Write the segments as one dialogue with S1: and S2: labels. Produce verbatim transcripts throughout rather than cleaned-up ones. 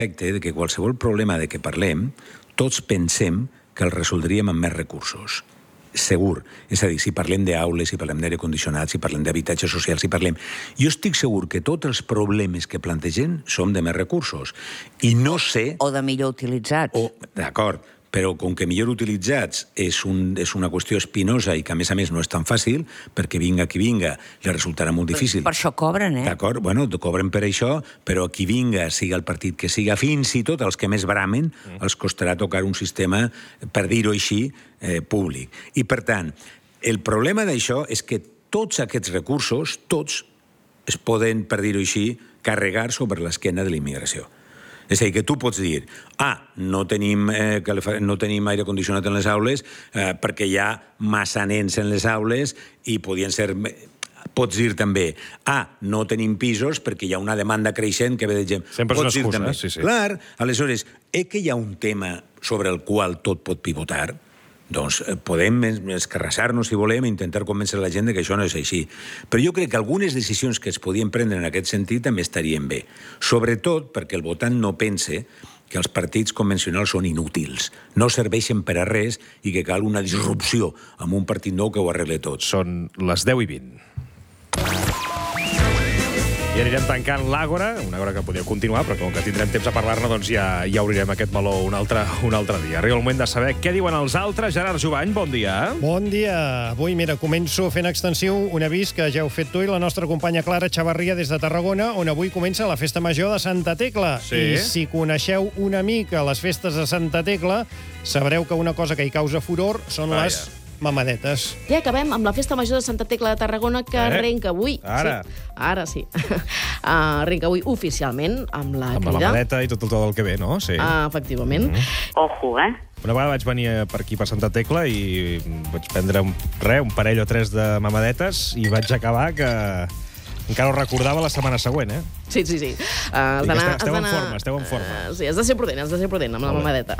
S1: de que qualsevol problema de què parlem, tots pensem que el resoldríem amb més recursos. Segur. És a dir, si parlem d'aules, si parlem d'aire condicionat, si parlem d'habitatge social, si parlem... Jo estic segur que tots els problemes que plantegen són de més recursos. I no sé...
S2: O de millor utilitzats.
S1: O, d'acord, però com que millor utilitzats és, un, és una qüestió espinosa i que, a més a més, no és tan fàcil, perquè vinga qui vinga, li resultarà molt difícil.
S2: Per això cobren, eh?
S1: D'acord, bueno, cobren per això, però qui vinga, siga el partit que siga, fins i tot els que més bramen, mm. els costarà tocar un sistema, per dir-ho així, eh, públic. I, per tant, el problema d'això és que tots aquests recursos, tots, es poden, per dir-ho així, carregar sobre l'esquena de la immigració. És a dir, que tu pots dir, ah, no tenim, eh, no tenim aire condicionat en les aules eh, perquè hi ha massa nens en les aules i podien ser... Pots dir també, ah, no tenim pisos perquè hi ha una demanda creixent que ve de gent.
S3: Sempre és una excusa, sí, sí.
S1: Clar, aleshores, és que hi ha un tema sobre el qual tot pot pivotar, doncs podem escarrassar-nos, si volem, i intentar convèncer la gent que això no és així. Però jo crec que algunes decisions que es podien prendre en aquest sentit també estarien bé. Sobretot perquè el votant no pense que els partits convencionals són inútils, no serveixen per a res i que cal una disrupció amb un partit nou que ho arregle tot.
S3: Són les deu i vint. I anirem tancant l'Àgora, una hora que podríeu continuar, però com que tindrem temps a parlar-ne, doncs ja, ja obrirem aquest meló un altre, un altre dia. Arriba el moment de saber què diuen els altres. Gerard Jovany, bon dia.
S4: Bon dia. Avui, mira, començo fent extensiu un avís que ja heu fet tu i la nostra companya Clara Chavarria des de Tarragona, on avui comença la Festa Major de Santa Tecla.
S3: Sí.
S4: I si coneixeu una mica les festes de Santa Tecla, sabreu que una cosa que hi causa furor són
S3: Vaja.
S4: les mamadetes.
S5: Ja acabem amb la Festa Major de Santa Tecla de Tarragona, que
S3: Eh?
S5: arrenca avui.
S3: Ara.
S5: Sí, ara sí. Uh, arrenca avui oficialment amb la
S3: Amb la
S5: crida.
S3: mamadeta i tot, tot el que ve, no? Sí.
S5: Uh, efectivament.
S3: Mm -hmm.
S6: Ojo, eh?
S3: Una vegada vaig venir per aquí, per Santa Tecla, i vaig prendre un, res, un parell o tres de mamadetes i vaig acabar que... Encara ho recordava la setmana següent, eh?
S5: Sí, sí, sí. Uh,
S3: Dic, esteu, esteu en forma, esteu en forma.
S5: Uh, sí, has de ser prudent, has de ser prudent amb la mamadeta.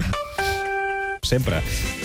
S3: Sempre.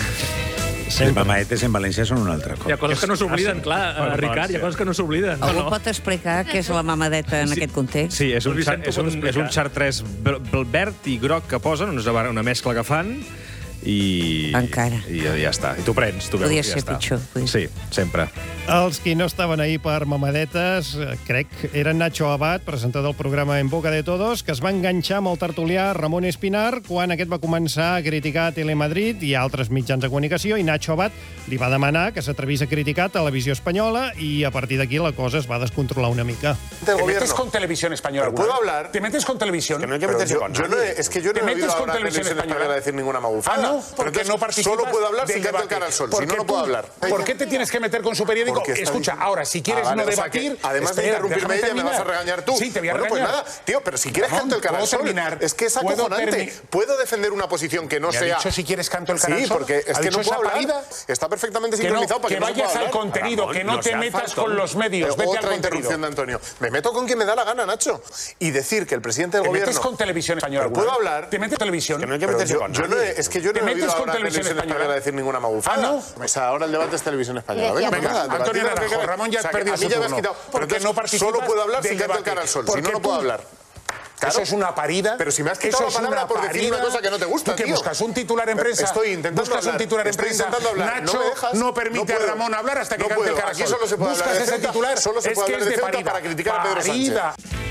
S1: Les mamadetes en València són una altra cosa.
S7: Hi ha coses que no s'obliden, clar,
S3: Bueno,
S7: Ricard, hi ha coses que no s'obliden.
S2: Algú pot explicar què és la mamadeta en aquest context?
S3: Sí, és un,
S7: Vicent,
S3: és
S7: t'ho
S3: un,
S7: pot explicar.
S3: és un xartrès verd i groc que posen, una, una mescla que fan, i...
S2: Encara.
S3: I ja, ja està. I tu prens, tu veus,
S2: Podia
S3: ja
S2: ser
S3: està.
S2: pitjor, podia
S3: Sí, sempre.
S4: Els qui no estaven ahir per mamadetes, eh, crec, eren Nacho Abad, presentador del programa En Boca de Todos, que es va enganxar amb el tertulià Ramon Espinar quan aquest va començar a criticar Telemadrid i altres mitjans de comunicació, i Nacho Abad li va demanar que s'atrevís a criticar Televisió Espanyola, i a partir d'aquí la cosa es va descontrolar una mica.
S8: Te metes con Televisión Española.
S9: ¿Puedo hablar?
S8: Te metes con Televisión.
S9: Que no hay que meterse
S8: Yo-
S9: con
S8: yo
S9: nadie.
S8: no-
S9: Es que yo no
S8: Te
S9: he
S8: metes
S9: oído
S8: con
S9: ahora a
S8: Televisión
S9: Televisión Española decir ninguna magufada.
S8: Ah, no,
S9: Pero
S8: porque
S9: entonces
S8: no participas
S9: solo puedo hablar si
S8: del
S9: canto el
S8: debate.
S9: cara al sol. Si
S8: Porque
S9: no, no
S8: tú-
S9: puedo hablar.
S8: ¿Por qué te tienes que meter con su periódico?
S9: Porque está
S8: Escucha,
S9: diciendo-
S8: ahora, si quieres
S9: Ah, vale,
S8: no
S9: o sea que,
S8: debatir...
S9: además de
S8: espera,
S9: interrumpirme
S8: déjame
S9: ella, me vas a
S8: terminar.
S9: regañar tú.
S8: Sí, te voy a
S9: bueno,
S8: regañar.
S9: pues nada, tío, pero si quieres
S8: Ramón,
S9: canto el cara al
S8: ¿puedo
S9: sol.
S8: terminar?
S9: Es que es
S8: ¿Puedo
S9: acojonante.
S8: termi-
S9: Puedo defender una posición que no
S8: ¿Me ha
S9: sea...
S8: dicho si quieres canto el cara al
S9: Sí,
S8: sol?
S9: porque es
S8: ¿Ha
S9: que
S8: dicho
S9: no puedo
S8: esa
S9: hablar.
S8: parida?
S9: Está perfectamente
S8: Que no,
S9: sincronizado para
S8: que
S9: que no se
S8: vayas
S9: pueda
S8: al
S9: hablar.
S8: contenido,
S9: Ramón,
S8: que no te
S9: seas
S8: metas
S9: faltón.
S8: con los medios.
S9: Eh,
S8: Vete al
S9: Otra
S8: contenido.
S9: interrupción de Antonio. Me meto con quien me da la gana, Nacho. Y decir que el presidente del
S8: Te
S9: gobierno...
S8: metes con Televisión Española.
S9: Pero puedo hablar.
S8: Te metes Televisión.
S9: Que no hay que
S8: Pero
S9: meterse
S8: yo-
S9: con
S8: yo
S9: nadie.
S8: no he-
S9: Es que yo no
S8: ¿Te
S9: he
S8: metes
S9: oído
S8: con
S9: ahora a
S8: Televisión
S9: Televisión Española
S8: Española
S9: decir ninguna magufada.
S8: Ah, ¿no?
S9: Pues ahora el debate es Televisión Española. Venga,
S5: Venga,
S9: venga,
S8: Antonio
S9: debatir lo que
S8: Naranjo,
S9: queráis.
S8: Ramón ya
S9: O sea,
S8: has
S9: que
S8: perdido
S9: a mí
S8: su
S9: ya me has
S8: turno.
S9: quitado.
S8: Porque
S9: Pero entonces
S8: no participas
S9: solo puedo hablar si
S8: del
S9: canto el
S8: debate.
S9: cara al sol. Si no,
S8: Porque
S9: no puedo
S8: tú-
S9: hablar. Claro.
S8: Eso es una parida.
S9: Pero si me has quitado
S8: Eso
S9: la
S8: es
S9: palabra
S8: una
S9: por decir una
S8: parida.
S9: cosa que no te gusta,
S8: ¿Tú qué
S9: tío?
S8: buscas? ¿Un titular en prensa?
S9: Estoy intentando
S8: Buscas
S9: hablar.
S8: un titular en
S9: Estoy
S8: prensa.
S9: intentando hablar.
S8: Nacho
S9: No me dejas.
S8: no permite
S9: No
S8: a
S9: puedo.
S8: Ramón hablar hasta que
S9: No
S8: cante el
S9: puedo.
S8: cara al
S9: Aquí
S8: sol.
S9: solo se puede hablar
S8: Buscas
S9: de
S8: ese
S9: Ceuta,
S8: titular.
S9: solo se
S8: es
S9: puede
S8: que
S9: hablar
S8: es
S9: de
S8: de
S9: Ceuta
S8: parida.
S9: para criticar a Pedro Sánchez.
S8: Parida.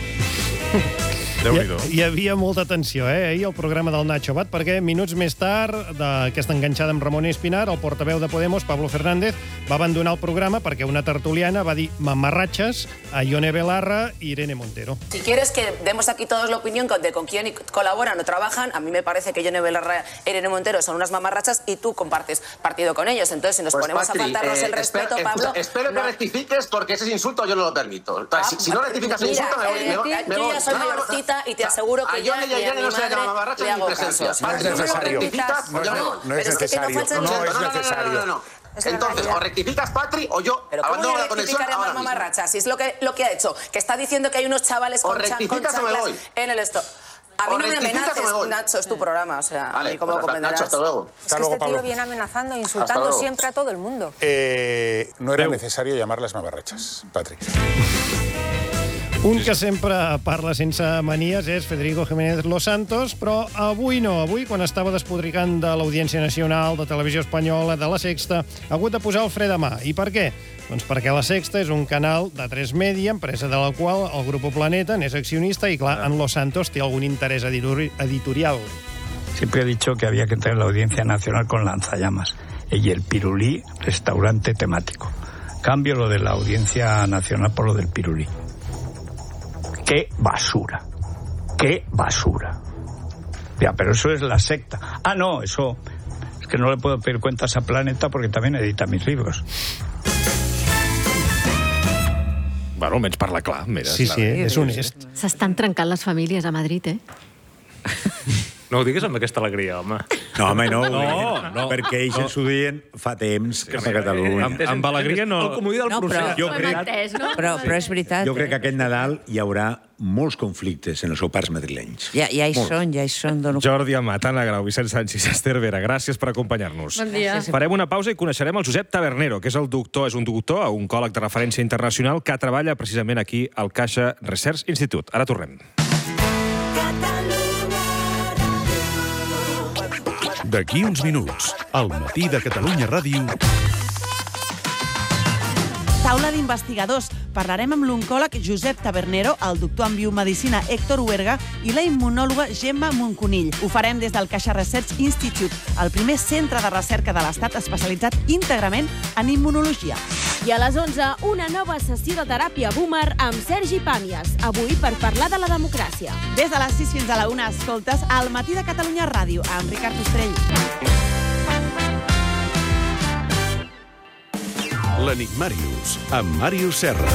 S3: Déu-n'hi-do.
S4: Hi, hi havia molta tensió, eh, ahir, al programa del Nacho Abad, perquè minuts més tard d'aquesta enganxada amb Ramon Espinar, el portaveu de Podemos, Pablo Fernández, va abandonar el programa perquè una tertuliana va dir mamarratxes a Ione Belarra i Irene Montero.
S10: Si quieres que demos aquí todos la opinión de con quién colaboran o trabajan, a mí me parece que Ione Belarra y Irene Montero son unas mamarrachas y tú compartes partido con ellos. Entonces, si nos
S11: Pues,
S10: ponemos
S11: Patri,
S10: a faltarnos
S11: eh,
S10: el respeto,
S11: espero,
S10: Pablo...
S11: escucha, espero
S10: no.
S11: que rectifiques porque ese insulto yo no lo permito.
S10: Ah,
S11: si, si no rectificas el
S10: mira,
S11: insulto, me voy.
S10: eh,
S11: Me voy, me
S10: yo
S11: voy.
S10: ya soy
S11: No, no, no,
S10: mayorcita y te
S11: o sea,
S10: aseguro que
S11: a
S10: yo
S11: Ione y a
S10: ni a
S11: Irene
S10: mi
S11: no se le llama
S10: madre
S11: mamarracha
S10: le
S11: ni
S10: hago
S11: presencia.
S10: caso.
S11: Patri,
S8: No es
S11: ¿tú me lo
S8: necesario.
S11: rectificas
S8: No
S11: o
S8: es-
S11: yo no?
S8: no es
S10: Pero es que
S8: necesario.
S10: no falta el
S8: No
S10: respeto.
S8: es
S11: No, no, no,
S8: necesario.
S11: no, no, no.
S10: Es una
S11: Entonces,
S10: realidad.
S11: o rectificas, Patri, o yo
S10: Pero ¿cómo
S11: abandono
S10: voy a
S11: la conexión
S10: rectificar a
S11: ahora
S10: más
S11: mismo.
S10: mamarrachas? Si es lo que, lo que ha hecho, que está diciendo que hay unos chavales
S11: O
S10: con, chan- con
S11: rectificas o me
S10: chanclas
S11: voy.
S10: en el esto. A mí
S11: O
S10: no me
S11: rectificas o me
S10: amenaces,
S11: voy.
S10: Nacho, es tu programa, o sea,
S11: Vale,
S10: y como
S11: pues,
S10: comprenderás.
S11: Nacho, hasta luego.
S8: Hasta luego, Pablo.
S12: viene amenazando,
S11: Hasta
S12: insultando
S11: luego.
S12: siempre a todo el mundo.
S8: Eh, no era necesario llamarlas mamarrachas, Patrick.
S4: Un que sempre parla sense manies és Federico Jiménez Los Santos, però avui no. Avui, quan estava despodricant de l'Audiència Nacional, de Televisió Espanyola, de La Sexta, ha hagut de posar el fre de mà. I per què? Doncs perquè La Sexta és un canal de tres Media, empresa de la qual el Grupo Planeta n'és accionista i, clar, en Los Santos té algun interès editorial.
S6: Siempre he dicho que había que tener la Audiencia Nacional con lanzallamas y el pirulí, restaurante temático. Cambio lo de la Audiencia Nacional por lo del pirulí. ¡Qué basura! ¡Qué basura! Ya, pero eso es La Secta. Ah, no, eso... Es que no le puedo pedir cuentas a Planeta porque también edita mis libros.
S3: Bueno, almenys parla clar. Mira,
S4: sí, sí, és honest.
S5: S'estan trencant les famílies a Madrid, eh?
S7: No ho diguis amb aquesta alegria, home.
S1: No, home, no.
S3: No, no.
S1: Perquè ells ens ho diuen fa temps cap a Catalunya.
S3: Amb, amb alegria no...
S7: El comodí del
S2: No, però-
S7: procés.
S1: Jo crec,
S5: entès, no?
S2: Però, però és veritat.
S1: jo crec que aquest Nadal hi haurà molts conflictes en els sopars madrilenys.
S2: Ja, ja hi són, ja hi són. Dono...
S3: Jordi Amat, Anna Grau, Vicent Sánchez, Esther Vera, gràcies per acompanyar-nos.
S5: Bon dia.
S3: Farem una pausa i coneixerem el Josep Tabernero, que és el doctor, és un doctor, un oncòleg de referència internacional que treballa precisament aquí al Caixa Research Institute. Ara tornem.
S12: D'aquí uns minuts, al matí de Catalunya Ràdio...
S13: Taula d'investigadors. Parlarem amb l'oncòleg Josep Tabernero, el doctor en biomedicina Héctor Huerga i la immunòloga Gemma Monconill. Ho farem des del Caixa Research Institute, el primer centre de recerca de l'Estat especialitzat íntegrament en immunologia.
S14: I a les onze, una nova sessió de teràpia boomer amb Sergi Pàmies, avui per parlar de la democràcia.
S13: Des de les sis fins a la una, escoltes al matí de Catalunya Ràdio, amb Ricard Ostrell.
S12: L'Enigmàrius, amb Màrius Serra.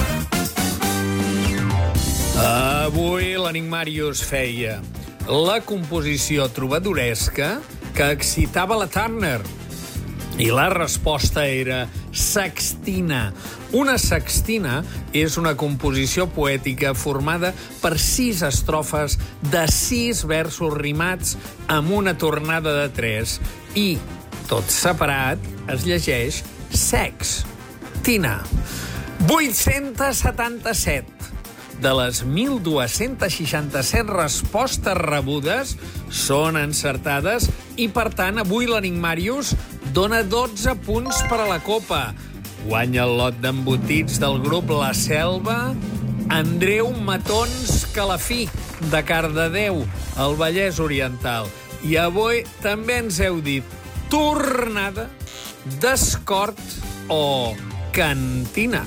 S15: Avui l'Enigmàrius feia la composició trobadoresca que excitava la Turner. I la resposta era sextina. Una sextina és una composició poètica formada per sis estrofes de sis versos rimats amb una tornada de tres. I, tot separat, es llegeix sex. Tina. vuit-cents setanta-set de les mil dos-cents seixanta-set respostes rebudes són encertades i, per tant, avui l'Enigmàrius dona dotze punts per a la copa. Guanya el lot d'embotits del grup La Selva Andreu Matons Calafí, de Cardedeu, al Vallès Oriental. I avui també ens heu dit tornada, descort o cantina.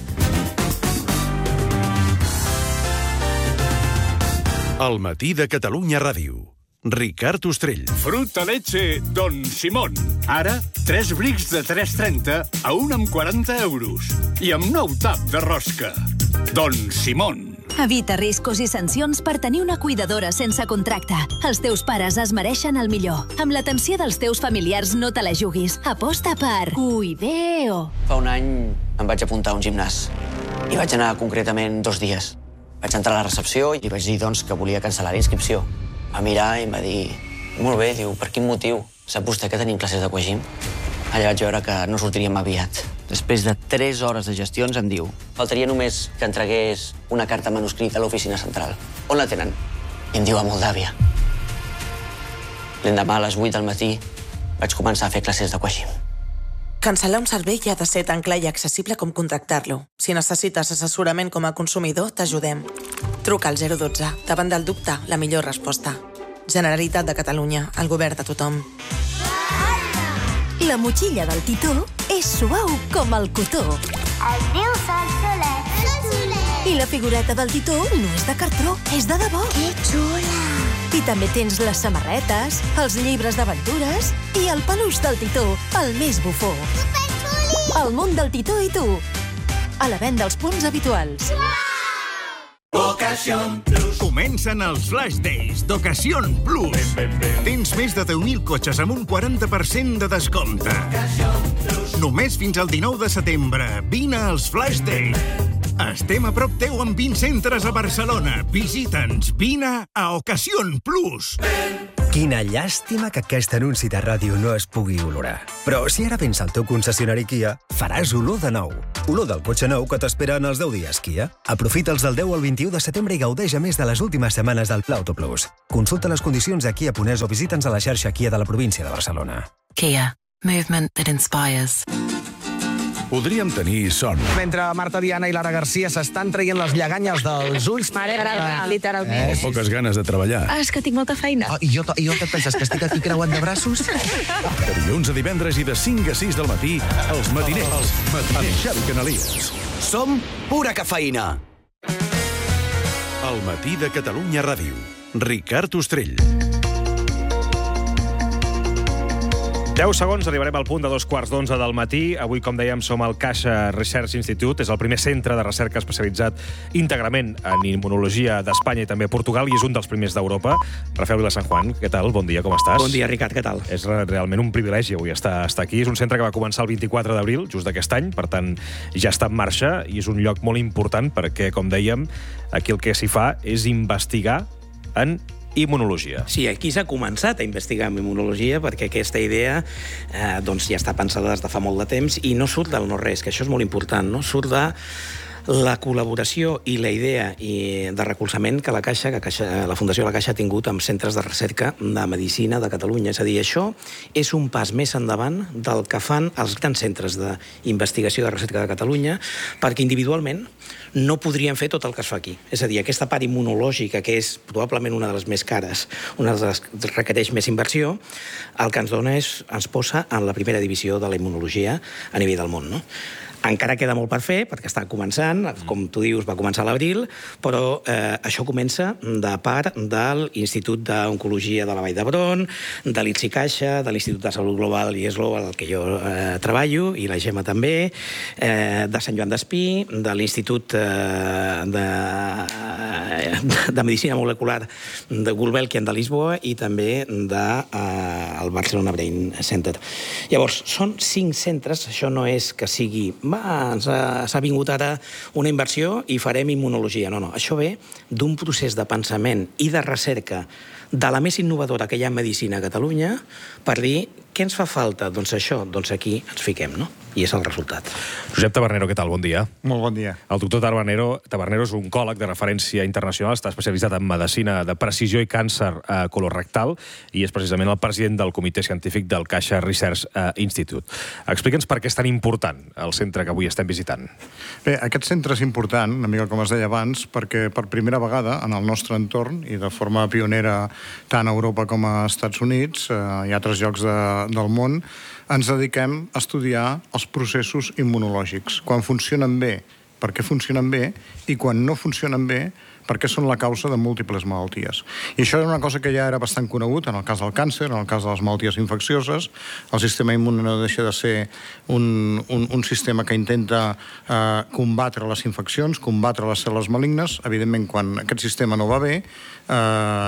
S12: Al matí de Catalunya Ràdio. Ricard Ostrell.
S16: Fruta leche Don Simón. Ara, tres brics de tres trenta a un amb quaranta euros. I amb nou tap de rosca. Don Simón.
S17: Evita riscos i sancions per tenir una cuidadora sense contracte. Els teus pares es mereixen el millor. Amb l'atenció dels teus familiars no te la juguis. Aposta per Cuideo.
S18: Fa un any em vaig apuntar a un gimnàs. I vaig anar concretament dos dies. Vaig entrar a la recepció i vaig dir doncs, que volia cancel·lar la inscripció. Va mirar i em va dir, molt bé, diu, per quin motiu? Sap vostè que tenim classes d'aquagym? Allà vaig veure que no sortiríem aviat. Després de tres hores de gestions em diu, faltaria només que entregués una carta manuscrita a l'oficina central. On la tenen? I em diu a Moldàvia. L'endemà a les vuit del matí vaig començar a fer classes d'aquagym.
S19: Cancel·lar un servei ha de ser tan clar i accessible com contractar-lo. Si necessites assessorament com a consumidor, t'ajudem. Truca al zero dotze. Davant del dubte, la millor resposta. Generalitat de Catalunya, el govern de tothom.
S17: La motxilla del Titó és suau com el cotó.
S20: Es diu Sol Solet. Sol Solet.
S17: I la figureta del Titó no és de cartró, és de debò.
S20: Que xula.
S17: I també tens les samarretes, els llibres d'aventures i el peluix del Titó, el més bufó.
S20: Superxuli!
S17: El món del Titó i tu. A la venda als punts habituals.
S16: Ocasión Plus. Comencen els Flash Days d'Ocasión Plus. Tens més de deu mil cotxes amb un quaranta per cent de descompte. Només fins al dinou de setembre. Vine als Flash Days. Estem a prop teu amb vint centres a Barcelona. Visita'ns. Vine a Ocasión Plus.
S21: Quina llàstima que aquest anunci de ràdio no es pugui olorar. Però si ara vens al teu concessionari Kia, faràs olor de nou. Olor del cotxe nou que t'espera en els deu dies Kia. Aprofita'ls del deu al vint-i-u de setembre i gaudeix a més de les últimes setmanes del Pla Auto Plus. Consulta les condicions a Kia Ponès o visita'ns a la xarxa Kia de la província de Barcelona.
S9: Kia. Movement that inspires.
S12: Podríem tenir son.
S22: Mentre Marta Diana i Lara Garcia s'estan traient les lleganyes dels ulls...
S2: Mare, literalment.
S12: Eh, poques ganes de treballar.
S2: Ah, és que tinc molta feina.
S22: Oh, I jo, i jo què et penses, que estic aquí creuant de braços?
S12: De dilluns a divendres i de cinc a sis del matí, els matiners. Els matiners. Amb Xavi Canalies.
S22: Som pura cafeïna.
S12: El matí de Catalunya Ràdio. Ricard Ostrell.
S3: deu segons, arribarem al punt de dos quarts d'onze del matí. Avui, com dèiem, som al Caixa Research Institute. És el primer centre de recerca especialitzat íntegrament en immunologia d'Espanya i també a Portugal, i és un dels primers d'Europa. Rafael Vila San Juan, què tal? Bon dia, com estàs?
S23: Bon dia, Ricard, què tal?
S3: És realment un privilegi avui estar, estar aquí. És un centre que va començar el vint-i-quatre d'abril, just d'aquest any, per tant, ja està en marxa, i és un lloc molt important perquè, com dèiem, aquí el que s'hi fa és investigar en immunologia.
S23: Sí, aquí s'ha començat a investigar en immunologia perquè aquesta idea eh, doncs ja està pensada des de fa molt de temps i no surt del no-res, que això és molt important, no? Surt de la col·laboració i la idea i de recolzament que la Caixa, que Caixa, la Fundació de la Caixa ha tingut amb centres de recerca de medicina de Catalunya. És a dir, això és un pas més endavant del que fan els grans centres d'investigació de recerca de Catalunya, perquè individualment no podrien fer tot el que es fa aquí. És a dir, aquesta part immunològica, que és probablement una de les més cares, una de les que requereix més inversió, el que ens dona és, ens posa en la primera divisió de la immunologia a nivell del món, no? Encara queda molt per fer, perquè està començant, com tu dius, va començar a l'abril, però eh, això comença de part de l'Institut d'Oncologia de la Vall d'Hebron, de l'I T S I Caixa, de l'Institut de Salut Global i Eslo, al que jo eh, treballo, i la Gemma també, eh, de Sant Joan d'Espí, de l'Institut eh, de, de Medicina Molecular de Gulbenkian de Lisboa i també del de, eh, Barcelona Brain Center. Llavors, són cinc centres, això no és que sigui va, s'ha vingut ara una inversió i farem immunologia. No, no, això ve d'un procés de pensament i de recerca de la més innovadora que hi ha en medicina a Catalunya per dir què ens fa falta? Doncs això, doncs aquí ens fiquem, no? I és el resultat.
S3: Josep Tabernero, què tal? Bon dia.
S4: Molt bon dia.
S3: El doctor Tabernero, Tabernero és un oncòleg de referència internacional, està especialitzat en medicina de precisió i càncer eh, colorectal i és precisament el president del comitè científic del Caixa Research eh, Institute. Explica'ns per què és tan important el centre que avui estem visitant.
S24: Bé, aquest centre és important, una mica com es deia abans, perquè per primera vegada en el nostre entorn i de forma pionera tant a Europa com a Estats Units eh, i altres llocs de, del món, ens dediquem a estudiar els processos immunològics. Quan funcionen bé, per què funcionen bé, i quan no funcionen bé, perquè són la causa de múltiples malalties. I això era una cosa que ja era bastant conegut en el cas del càncer, en el cas de les malalties infeccioses. El sistema immune no deixa de ser un, un, un sistema que intenta eh, combatre les infeccions, combatre les cèl·lules malignes. Evidentment, quan aquest sistema no va bé, eh,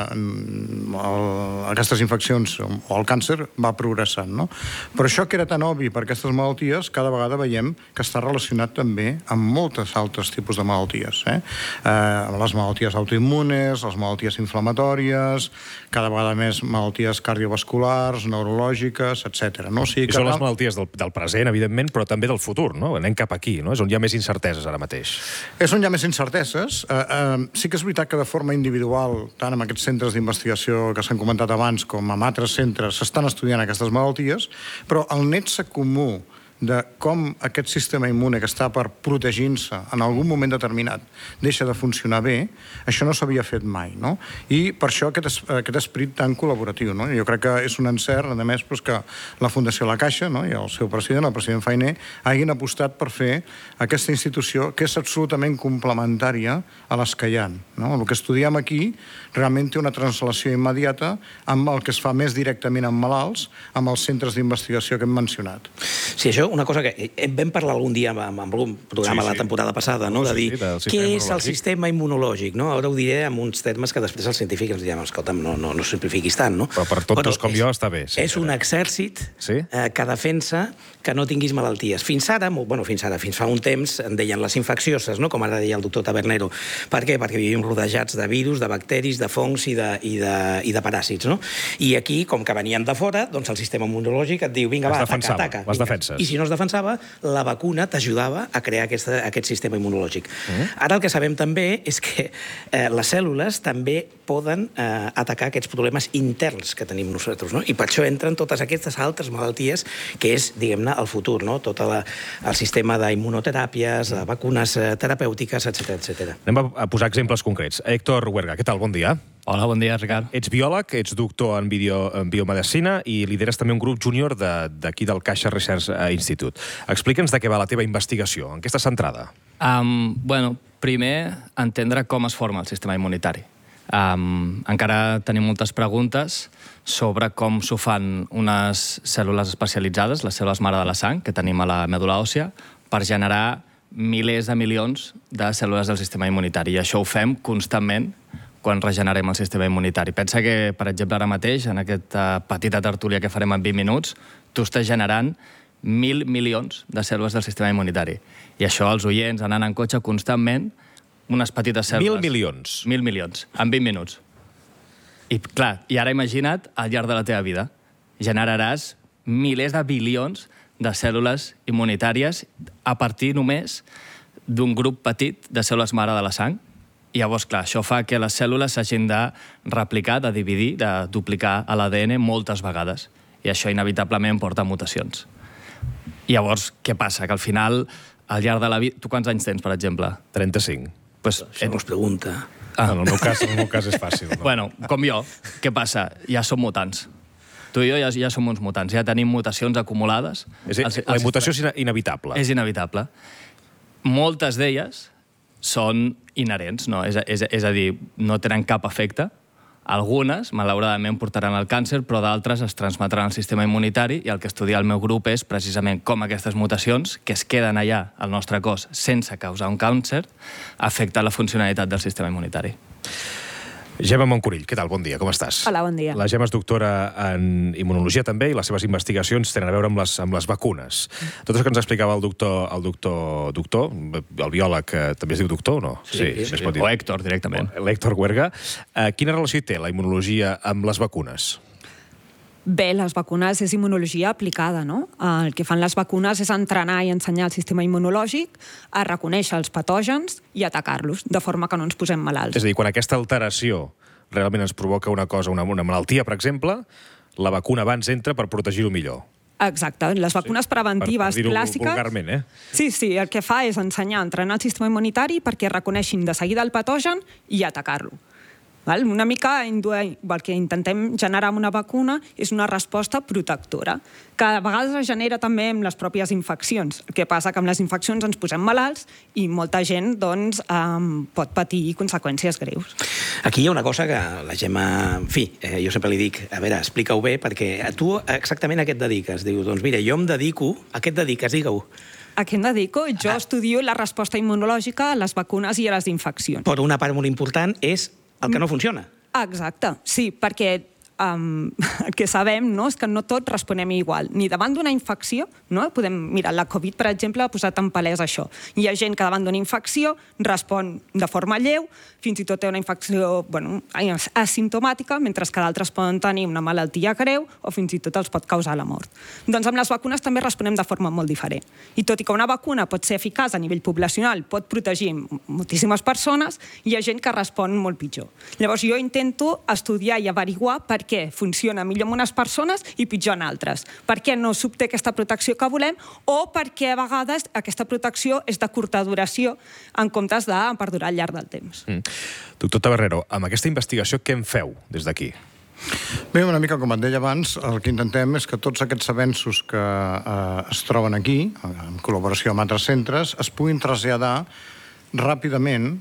S24: el, aquestes infeccions o el càncer va progressant, no? Però això que era tan obvi per aquestes malalties, cada vegada veiem que està relacionat també amb moltes altres tipus de malalties. Eh? Eh, les malalties autoimmunes, les malalties inflamatòries, cada vegada més malalties cardiovasculars, neurològiques, etcètera. No? O sigui,
S3: I són les malalties del, del present, evidentment, però també del futur, no? Anem cap aquí, no? És on hi ha més incerteses ara mateix.
S24: És on hi ha més incerteses. Eh, eh, sí que és veritat que de forma individual, tant en aquests centres d'investigació que s'han comentat abans com en altres centres, s'estan estudiant aquestes malalties, però el nexe comú de com aquest sistema immune que està per protegir-se en algun moment determinat deixa de funcionar bé, això no s'havia fet mai, no? I per això aquest, aquest esperit tan col·laboratiu, no? Jo crec que és un encert, a més, doncs, que la Fundació La Caixa, no? I el seu president, el president Fainé, hagin apostat per fer aquesta institució que és absolutament complementària a les que hi ha, no? El que estudiem aquí realment té una translació immediata amb el que es fa més directament amb malalts, amb els centres d'investigació que hem mencionat.
S23: Sí, això una cosa que vam parlar algun dia amb algun programa sí, sí. la temporada passada, no? De dir, sí, què és el sistema immunològic, no? Ara ho diré amb uns termes que després els científics ens diran, escolta'm, no, no, no simplifiquis tant, no?
S3: Però per tontos com
S23: és,
S3: jo està bé. Sí,
S23: és un exèrcit
S3: sí?
S23: eh, que defensa que no tinguis malalties. Fins ara, bueno, fins ara, fins fa un temps, en deien les infeccioses, no? Com ara deia el doctor Tabernero. Per què? Perquè vivim rodejats de virus, de bacteris, de fongs i de, i de, i de paràsits, no? I aquí, com que venien de fora, doncs el sistema immunològic et diu, vinga, va, ataca, ataca.
S3: Les defenses.
S23: I si si no es defensava, la vacuna t'ajudava a crear aquesta, aquest sistema immunològic. Mm. Ara el que sabem també és que eh, les cèl·lules també poden eh, atacar aquests problemes interns que tenim nosaltres, no? I per això entren totes aquestes altres malalties que és, diguem-ne, el futur, no? Tot la, el sistema d'immunoteràpies, de vacunes eh, terapèutiques, etcètera, etcètera.
S3: Anem a, a posar exemples concrets. Héctor Huerga, què tal? Bon dia.
S6: Hola, bon dia, Ricard.
S3: Ets biòleg, ets doctor en, bio, en biomedicina i lideres també un grup júnior d'aquí de, del Caixa Research Institute. Explica'ns de què va la teva investigació, en què està centrada?
S6: Um, bueno, primer, entendre com es forma el sistema immunitari. Um, encara tenim moltes preguntes sobre com s'ho fan unes cèl·lules especialitzades, les cèl·lules mare de la sang, que tenim a la medul·la òssia, per generar milers de milions de cèl·lules del sistema immunitari. I això ho fem constantment quan regenerem el sistema immunitari. Pensa que, per exemple, ara mateix, en aquesta petita tertúlia que farem en vint minuts, tu estàs generant mil milions de cèl·lules del sistema immunitari. I això, els oients, anant en cotxe constantment, unes petites cèl·lules...
S3: Mil milions?
S6: Mil milions, en vint minuts. I, clar, i ara imagina't, al llarg de la teva vida, generaràs milers de bilions de cèl·lules immunitàries a partir només d'un grup petit de cèl·lules mare de la sang. I llavors, clar, això fa que les cèl·lules s'hagin de replicar, de dividir, de duplicar a l'A D N moltes vegades. I això inevitablement porta a mutacions. I llavors, què passa? Que al final, al llarg de la vida... Tu quants anys tens, per exemple?
S3: trenta-cinc.
S23: Pues, això no es pregunta.
S3: Ah. En, el meu cas, en el meu cas és fàcil. No?
S6: Bueno, com jo, què passa? Ja som mutants. Tu i jo ja, ja som uns mutants. Ja tenim mutacions acumulades.
S3: És, el, la mutació és inevitable.
S6: És inevitable. Moltes d'elles són inherents, no? És, és, és a dir, no tenen cap efecte. Algunes, malauradament, portaran el càncer, però d'altres es transmetran al sistema immunitari i el que estudia el meu grup és precisament com aquestes mutacions, que es queden allà al nostre cos sense causar un càncer, afecten la funcionalitat del sistema immunitari.
S3: Gemma Moncunill, què tal? Bon dia, com estàs?
S2: Hola, bon dia.
S3: La Gemma és doctora en immunologia també i les seves investigacions tenen a veure amb les, amb les vacunes. Tot això que ens explicava el doctor, el doctor, doctor, el biòleg, també es diu doctor o no?
S6: Sí, sí, sí, sí. O Héctor, directament.
S3: L'Héctor Huerga. Eh, quina relació té la immunologia amb les vacunes?
S2: Bé, les vacunes és immunologia aplicada, no? El que fan les vacunes és entrenar i ensenyar el sistema immunològic a reconèixer els patògens i atacar-los, de forma que no ens posem malalts.
S3: És a dir, quan aquesta alteració realment ens provoca una cosa, una, una malaltia, per exemple, la vacuna abans entra per protegir-ho millor.
S2: Exacte. Les vacunes preventives
S3: per, per
S2: clàssiques...
S3: vulgarment, eh?
S2: Sí, sí, el que fa és ensenyar a entrenar el sistema immunitari perquè reconeixin de seguida el patogen i atacar-lo. Una mica el que intentem generar amb una vacuna és una resposta protectora, que a vegades es genera també amb les pròpies infeccions. El que passa que amb les infeccions ens posem malalts i molta gent doncs, um, pot patir conseqüències greus.
S23: Aquí hi ha una cosa que la Gemma... En fi, eh, jo sempre li dic, a veure, explica-ho bé, perquè a tu exactament a què et dediques? Diu, doncs mira, jo em dedico... A què et dediques? Digue-ho.
S2: A què em dedico? Jo ah. estudio la resposta immunològica a les vacunes i a les infeccions.
S23: Però una part molt important és el que no funciona.
S2: Exacte, sí, perquè um, el que sabem no, és que no tots responem igual. Ni davant d'una infecció, no? Podem mirar, la Covid, per exemple, ha posat en palès això. Hi ha gent que davant d'una infecció respon de forma lleu, fins i tot té una infecció bueno, asimptomàtica, mentre que d'altres poden tenir una malaltia greu o fins i tot els pot causar la mort. Doncs amb les vacunes també responem de forma molt diferent. I tot i que una vacuna pot ser eficaç a nivell poblacional, pot protegir moltíssimes persones, hi ha gent que respon molt pitjor. Llavors jo intento estudiar i averiguar per què funciona millor en unes persones i pitjor en altres. Per què no s'obté aquesta protecció que volem o per què a vegades aquesta protecció és de curta duració en comptes de perdurar al llarg del temps.
S3: Mm. Doctor Tabernero, amb aquesta investigació què en feu des d'aquí?
S24: Bé, una mica com et deia abans, el que intentem és que tots aquests avenços que eh, es troben aquí, en col·laboració amb altres centres, es puguin traslladar ràpidament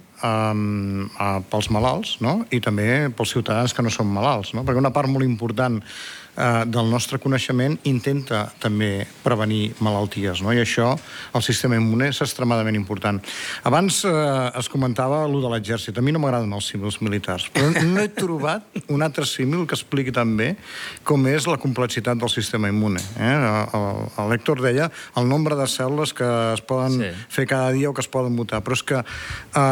S24: um, uh, pels malalts, no? I també pels ciutadans que no són malalts, no? Perquè una part molt important uh, del nostre coneixement intenta també prevenir malalties, no? I això, el sistema immune, és extremadament important. Abans uh, es comentava allò de l'exèrcit. A mi no m'agraden els símils militars, però no he trobat un altre símil que expliqui també com és la complexitat del sistema immune. Eh? L'Héctor deia el nombre de cèl·lules que es poden sí. fer cada dia o que es poden mutar, però és que um,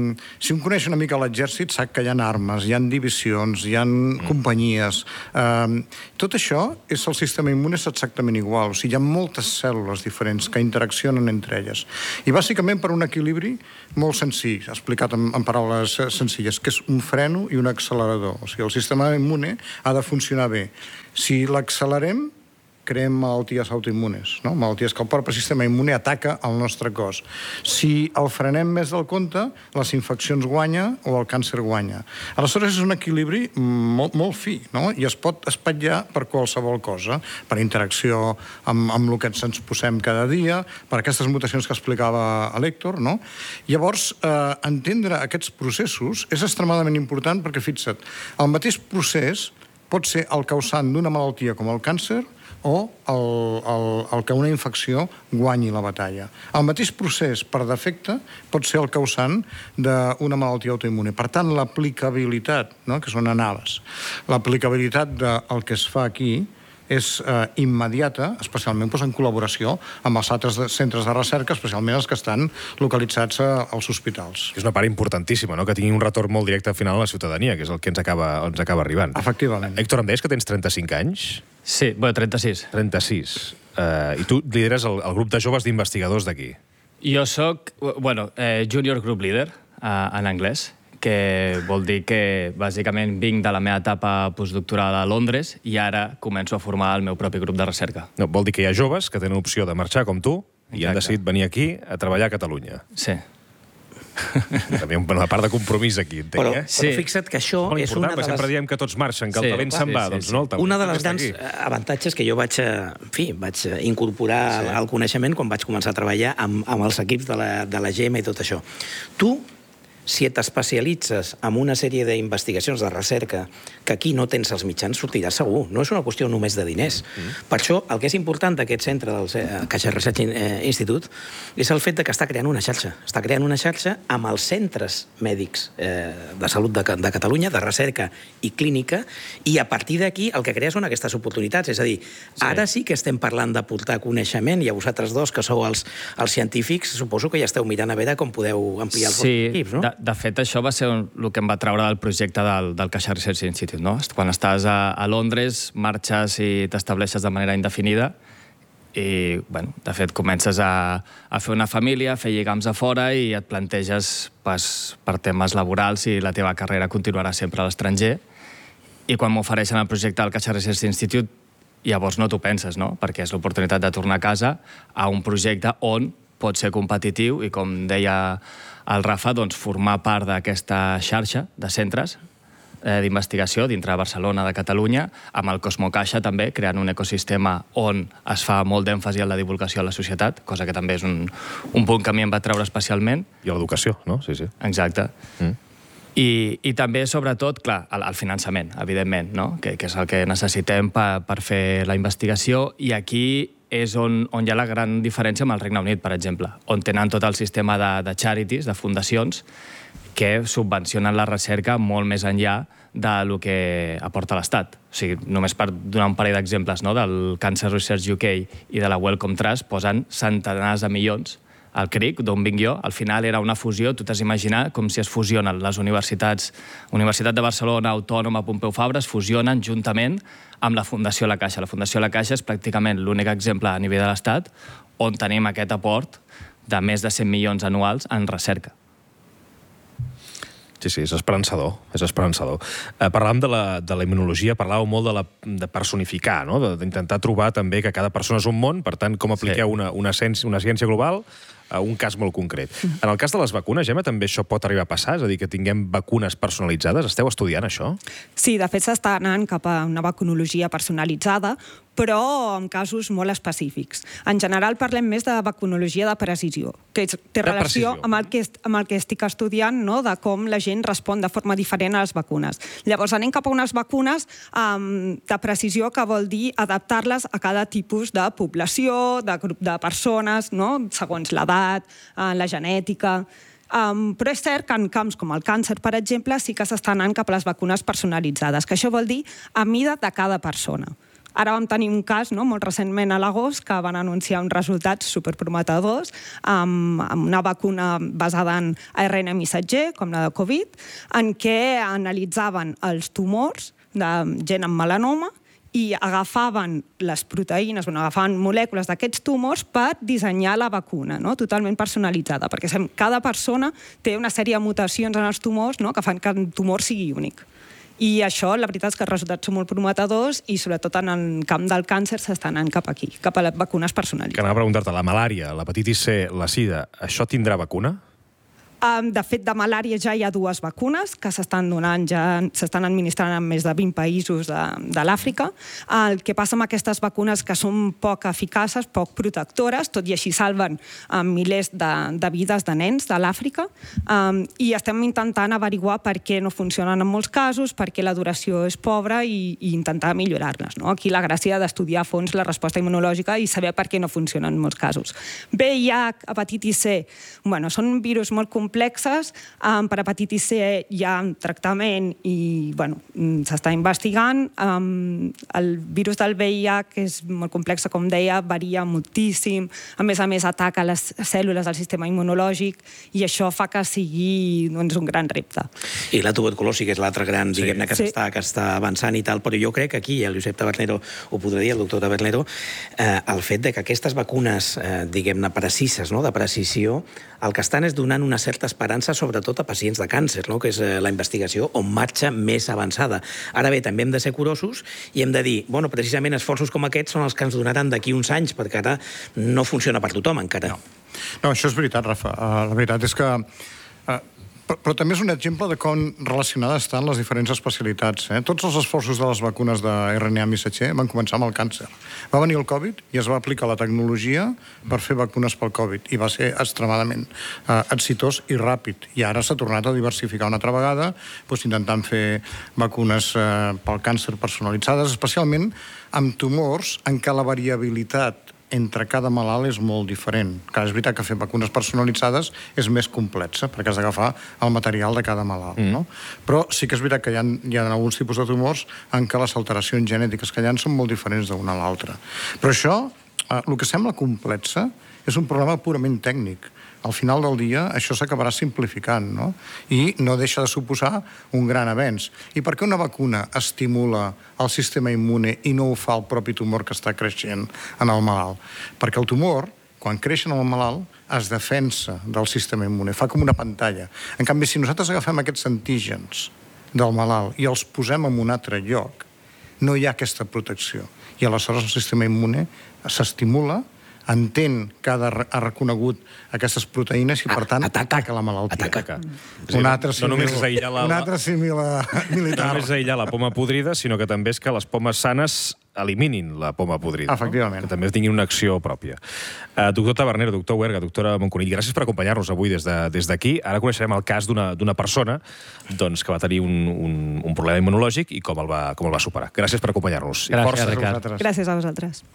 S24: Um, si un coneix una mica l'exèrcit, sap que hi ha armes, hi ha divisions, hi ha mm. companyies. Um, tot això és el sistema immune és exactament igual. O sigui, hi ha moltes cèl·lules diferents que interaccionen entre elles. I bàsicament per un equilibri molt senzill, explicat en, en paraules senzilles, que és un freno i un accelerador. O sigui, el sistema immune ha de funcionar bé. Si l'accelerem, creem malalties autoimmunes, no? Malalties que el propi sistema immune ataca al nostre cos. Si el frenem més del compte, les infeccions guanya o el càncer guanya. Aleshores és un equilibri molt, molt fi, no? I es pot espatllar per qualsevol cosa, per interacció amb, amb el que ens posem cada dia, per aquestes mutacions que explicava l'Héctor, no? Llavors, eh, entendre aquests processos és extremadament important perquè, fixa't, el mateix procés pot ser el causant d'una malaltia com el càncer o el, el, el que una infecció guanyi la batalla. El mateix procés, per defecte, pot ser el causant d'una malaltia autoimmune. Per tant, l'aplicabilitat, no?, que són anales, l'aplicabilitat del que es fa aquí és eh, immediata, especialment doncs, en col·laboració amb els altres de, centres de recerca, especialment els que estan localitzats a, als hospitals.
S3: És una part importantíssima, no?, que tingui un retorn molt directe al final a la ciutadania, que és el que ens acaba, ens acaba arribant.
S24: Efectivament.
S3: Héctor, em deies que tens trenta-cinc anys?
S6: Sí, bueno, trenta-sis.
S3: trenta-sis. Uh, I tu lideres el, el grup de joves d'investigadors d'aquí.
S6: Jo soc, bueno, eh, junior group leader, uh, en anglès, que vol dir que bàsicament vinc de la meva etapa postdoctoral a Londres i ara començo a formar el meu propi grup de recerca.
S3: No, vol dir que hi ha joves que tenen opció de marxar com tu i Exacte. Han decidit venir aquí a treballar a Catalunya.
S6: Sí.
S3: També una part de compromís aquí, entenc,
S23: però,
S3: eh?
S23: Però fixa't que això
S3: molt
S23: és
S3: important,
S23: una de les...
S3: sempre diem que tots marxen, que el sí, talent se'n va, sí, doncs sí. No, el talent
S23: una de les grans avantatges que jo vaig, en fi, vaig incorporar sí. al coneixement quan vaig començar a treballar amb, amb els equips de la, de la G E M i tot això. Tu, si t'especialitzes en una sèrie d'investigacions de recerca que aquí no tens els mitjans, sortiràs segur. No és una qüestió només de diners. Mm. Per això, el que és important d'aquest centre del Caixa Research Institute és el fet de que està creant una xarxa. Està creant una xarxa amb els centres mèdics eh, de salut de, de Catalunya, de recerca i clínica, i a partir d'aquí el que crea són aquestes oportunitats. És a dir, sí. ara sí que estem parlant d'aportar coneixement, i a vosaltres dos, que sou els, els científics, suposo que ja esteu mirant a veure com podeu ampliar els
S6: sí. vostres
S23: equips, no?
S6: De, de fet, això va ser el que em va treure del projecte del, del Caixa Research Institute, no? Quan estàs a, a Londres, marxes i t'estableixes de manera indefinida i, bueno, de fet, comences a, a fer una família, a fer lligams a fora i et planteges pas, per temes laborals i la teva carrera continuarà sempre a l'estranger. I quan m'ofereixen el projecte del Caixa Research Institute, llavors no t'ho penses, no? Perquè és l'oportunitat de tornar a casa a un projecte on pot ser competitiu i, com deia el Rafa, doncs, formar part d'aquesta xarxa de centres eh, d'investigació dintre de Barcelona, de Catalunya, amb el Cosmocaixa també, creant un ecosistema on es fa molt d'èmfasi en la divulgació a la societat, cosa que també és un, un punt que a mi em va treure especialment.
S3: I l'educació, no? Sí, sí.
S6: Exacte. Mm. I, i també, sobretot, clar, el, el finançament, evidentment, no? que, que és el que necessitem per, per fer la investigació, i aquí és on, on hi ha la gran diferència amb el Regne Unit, per exemple, on tenen tot el sistema de, de charities, de fundacions, que subvencionen la recerca molt més enllà del que aporta l'Estat. O sigui, només per donar un parell d'exemples, no? Del Cancer Research U K i de la Wellcome Trust posen centenars de milions. El C R I C, d'on vinc jo, al final era una fusió, tu t'has d'imaginar com si es fusionen les universitats, Universitat de Barcelona, Autònoma, Pompeu Fabra, es fusionen juntament amb la Fundació La Caixa. La Fundació La Caixa és pràcticament l'únic exemple a nivell de l'Estat on tenim aquest aport de més de cent milions anuals en recerca.
S3: Sí, sí, és esperançador, és esperançador. Eh, parlàvem de la, de la immunologia, parlàveu molt de, la, de personificar, no? D'intentar trobar també que cada persona és un món, per tant, com apliqueu sí. una, una, ciència, una ciència global a un cas molt concret. En el cas de les vacunes, Gemma, també això pot arribar a passar? És a dir, que tinguem vacunes personalitzades? Esteu estudiant això?
S2: Sí, de fet s'està anant cap a una vacunologia personalitzada, però en casos molt específics. En general parlem més de vacunologia de precisió, que té relació amb el, que, amb el que estic estudiant, no? De com la gent respon de forma diferent a les vacunes. Llavors anem cap a unes vacunes um, de precisió, que vol dir adaptar-les a cada tipus de població, de grup de persones, no? Segons l'edat, la genètica. Um, però és cert que en camps com el càncer, per exemple, sí que s'està anant cap a les vacunes personalitzades, que això vol dir a mida de cada persona. Ara vam tenir un cas, no?, molt recentment a l'agost, que van anunciar uns resultats superprometedors amb, amb una vacuna basada en A R N missatger, com la de Covid, en què analitzaven els tumors de gent amb melanoma i agafaven les proteïnes, bueno, agafaven molècules d'aquests tumors per dissenyar la vacuna, no?, totalment personalitzada, perquè cada persona té una sèrie de mutacions en els tumors, no?, que fan que el tumor sigui únic. I això, la veritat és que els resultats són molt prometedors i sobretot en el camp del càncer s'està anant cap aquí, cap a les vacunes personalitzades.
S3: Que anava a preguntar-te, la malària, l'hepatitis C, la sida, això tindrà vacuna?
S2: De fet, de malària ja hi ha dues vacunes que s'estan donant, ja s'estan administrant en més de vint països de, de l'Àfrica. El que passa amb aquestes vacunes que són poc eficaces, poc protectores, tot i així salven um, milers de, de vides de nens de l'Àfrica, um, i estem intentant averiguar per què no funcionen en molts casos, per què la duració és pobra i, i intentar millorar-les, no? Aquí la gràcia d'estudiar a fons la resposta immunològica i saber per què no funcionen en molts casos. V I H, hepatitis C, bueno, són virus molt complexos, complexes. Um, per hepatitis C hi ha tractament i bueno, s'està investigant. Um, el virus del V I H, que és molt complex, com deia, varia moltíssim. A més a més, ataca les cèl·lules del sistema immunològic i això fa que sigui doncs, un gran repte.
S23: I la tuberculosi, que és l'altre gran, sí. diguem-ne, que sí. s'està que està avançant i tal, però jo crec que aquí, el Josep Tabernero ho podrà dir, el doctor Tabernero, eh, el fet de que aquestes vacunes, eh, diguem-ne, precises, no?, de precisió, el que estan és donant una certa esperança, sobretot a pacients de càncer, no?, que és la investigació on marxa més avançada. Ara bé, també hem de ser curosos i hem de dir, bueno, precisament esforços com aquests són els que ens donaran d'aquí uns anys, perquè ara no funciona per tothom, encara.
S24: No, no això és veritat, Rafa. Uh, la veritat és que... Uh, però, però també és un exemple de com relacionades estan les diferents especialitats. Eh? Tots els esforços de les vacunes de R N A missatger van començar amb el càncer. Va venir el Covid i es va aplicar la tecnologia per fer vacunes pel Covid i va ser extremadament eh, exitós i ràpid. I ara s'ha tornat a diversificar una altra vegada, doncs, intentant fer vacunes eh, pel càncer personalitzades, especialment amb tumors en què la variabilitat entre cada malalt és molt diferent. Clar, és veritat que fer vacunes personalitzades és més complexa, perquè has d'agafar el material de cada malalt, mm. no? Però sí que és veritat que hi ha, hi ha alguns tipus de tumors en què les alteracions genètiques que hi ha són molt diferents d'una a l'altra. Però això, eh, el que sembla complexa, és un problema purament tècnic. Al final del dia, això s'acabarà simplificant, no? I no deixa de suposar un gran avenç. I per què una vacuna estimula el sistema immune i no ho fa el propi tumor que està creixent en el malalt? Perquè el tumor, quan creix en el malalt, es defensa del sistema immune, fa com una pantalla. En canvi, si nosaltres agafem aquests antígens del malalt i els posem en un altre lloc, no hi ha aquesta protecció. I aleshores el sistema immune s'estimula, entén que ha reconegut aquestes proteïnes i, per tant, ataca, ataca la malaltia.
S3: Ataca.
S24: Un altre
S3: no només és aïllar la,
S24: un altre símil militar.
S3: No només és aïllar la poma podrida, sinó que també és que les pomes sanes eliminin la poma podrida.
S24: Efectivament.
S3: No? Que també tinguin una acció pròpia. Uh, doctor Tabernero, doctor Huerga, doctora Moncunill, gràcies per acompanyar-nos avui des d'aquí. De, Ara coneixerem el cas d'una persona doncs, que va tenir un, un, un problema immunològic i com el va, com el va superar. Gràcies per acompanyar-nos.
S6: Gràcies, Ricard.
S2: Gràcies a vosaltres.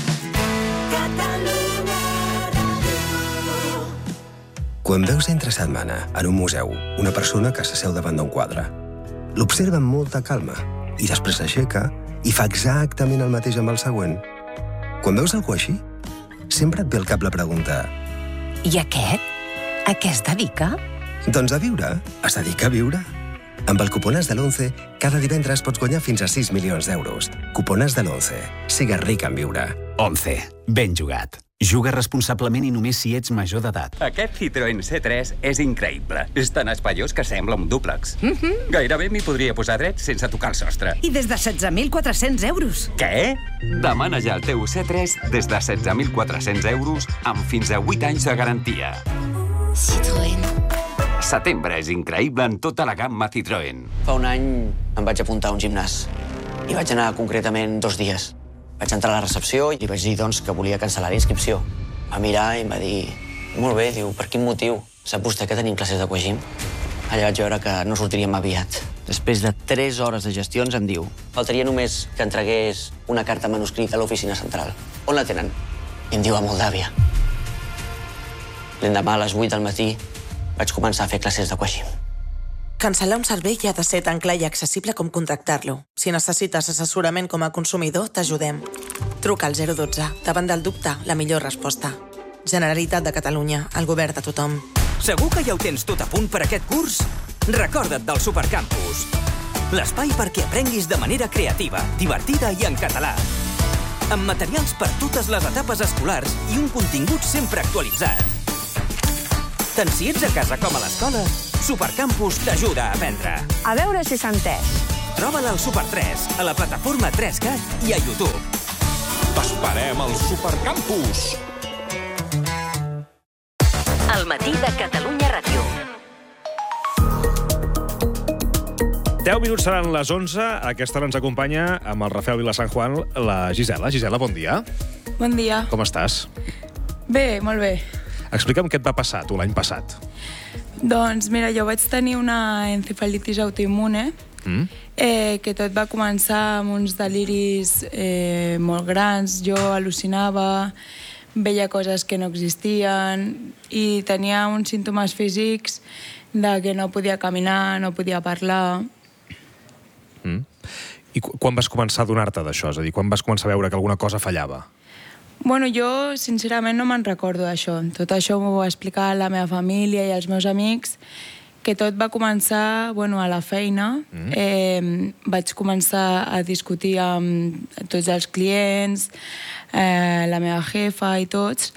S21: Quan veus entre setmana en un museu una persona que s'asseu davant d'un quadre, l'observa amb molta calma i després s'aixeca i fa exactament el mateix amb el següent. Quan veus algú així, sempre et ve al cap la pregunta:
S7: i aquest? A què es dedica?
S21: Doncs a viure. Es dedica a viure. Amb el cuponàs de l'once, cada divendres pots guanyar fins a sis milions d'euros. Cuponàs de l'once. Sigues ric en viure.
S8: once. Ben jugat. Juga responsablement i només si ets major d'edat.
S10: Aquest Citroën C tres és increïble. És tan espaiós que sembla un dúplex.
S7: Mm-hmm.
S10: Gairebé m'hi podria posar dret sense tocar el sostre.
S7: I des de setze mil quatre-cents euros.
S10: Què? Demana ja el teu C tres des de setze mil quatre-cents euros amb fins a vuit anys de garantia.
S7: Citroën.
S10: Setembre és increïble en tota la gamma Citroën.
S18: Fa un any em vaig apuntar a un gimnàs. Hi vaig anar concretament dos dies. Vaig entrar a la recepció i li vaig dir doncs, que volia cancel·lar la inscripció. Va mirar i em va dir: molt bé, diu, per quin motiu? Sap vostè que tenim classes d'aquagym? Allà vaig veure que no sortiríem aviat. Després de tres hores de gestions em diu: faltaria només que entregués una carta manuscrita a l'oficina central. On la tenen? I em diu a Moldàvia. L'endemà a les vuit del matí vaig començar a fer classes d'aquagym.
S19: Cancel·lar un servei ja ha de ser tan clar i accessible com contractar-lo. Si necessites assessorament com a consumidor, t'ajudem. Truca al zero dotze. Davant del dubte, la millor resposta. Generalitat de Catalunya, el govern de tothom.
S1: Segur que ja ho tens tot a punt per aquest curs? Recorda't del Supercampus. L'espai perquè aprenguis de manera creativa, divertida i en català. Amb materials per totes les etapes escolars i un contingut sempre actualitzat. Tant si ets a casa com a l'escola, Supercampus t'ajuda a aprendre.
S5: A veure si s'ha entès.
S1: Troba-la al Super tres, a la plataforma tres cat i a YouTube.
S12: T'esperem al Supercampus!
S17: El matí de Catalunya Ràdio.
S3: deu minuts seran les onze. A aquesta hora ens acompanya amb el Rafael Vila San Juan la Gisela. Gisela, bon dia.
S11: Bon dia.
S3: Com estàs?
S11: Bé, molt bé.
S3: Explica'm què et va passar, tu, l'any passat.
S11: Doncs mira, jo vaig tenir una encefalitis autoimmune
S3: Mm?
S11: eh, que tot va començar amb uns deliris eh, molt grans. Jo al·lucinava, veia coses que no existien i tenia uns símptomes físics de que no podia caminar, no podia parlar.
S3: Mm. I qu quan vas començar a adonar-te d'això? És a dir, quan vas començar a veure que alguna cosa fallava?
S11: Bueno, jo, sincerament, no me'n recordo d'això. Tot això m'ho va explicar la meva família i els meus amics, que tot va començar, bueno, a la feina. Mm. Eh, vaig començar a discutir amb tots els clients, eh, la meva jefa i tots,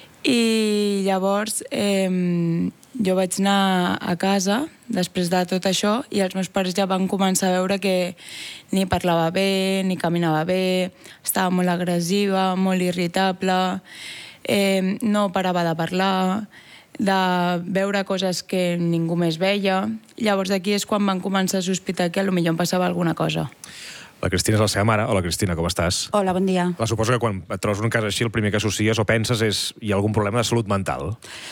S11: i llavors eh, jo vaig anar a casa després de tot això i els meus pares ja van començar a veure que ni parlava bé, ni caminava bé, estava molt agressiva, molt irritable, eh, no parava de parlar, de veure coses que ningú més veia. Llavors aquí és quan van començar a sospitar que potser em passava alguna cosa.
S3: La Cristina és la seva mare. Hola, Cristina, com estàs?
S14: Hola, bon dia.
S3: La suposo que quan et trobes un cas així, el primer que associes o penses és hi ha algun problema de salut mental.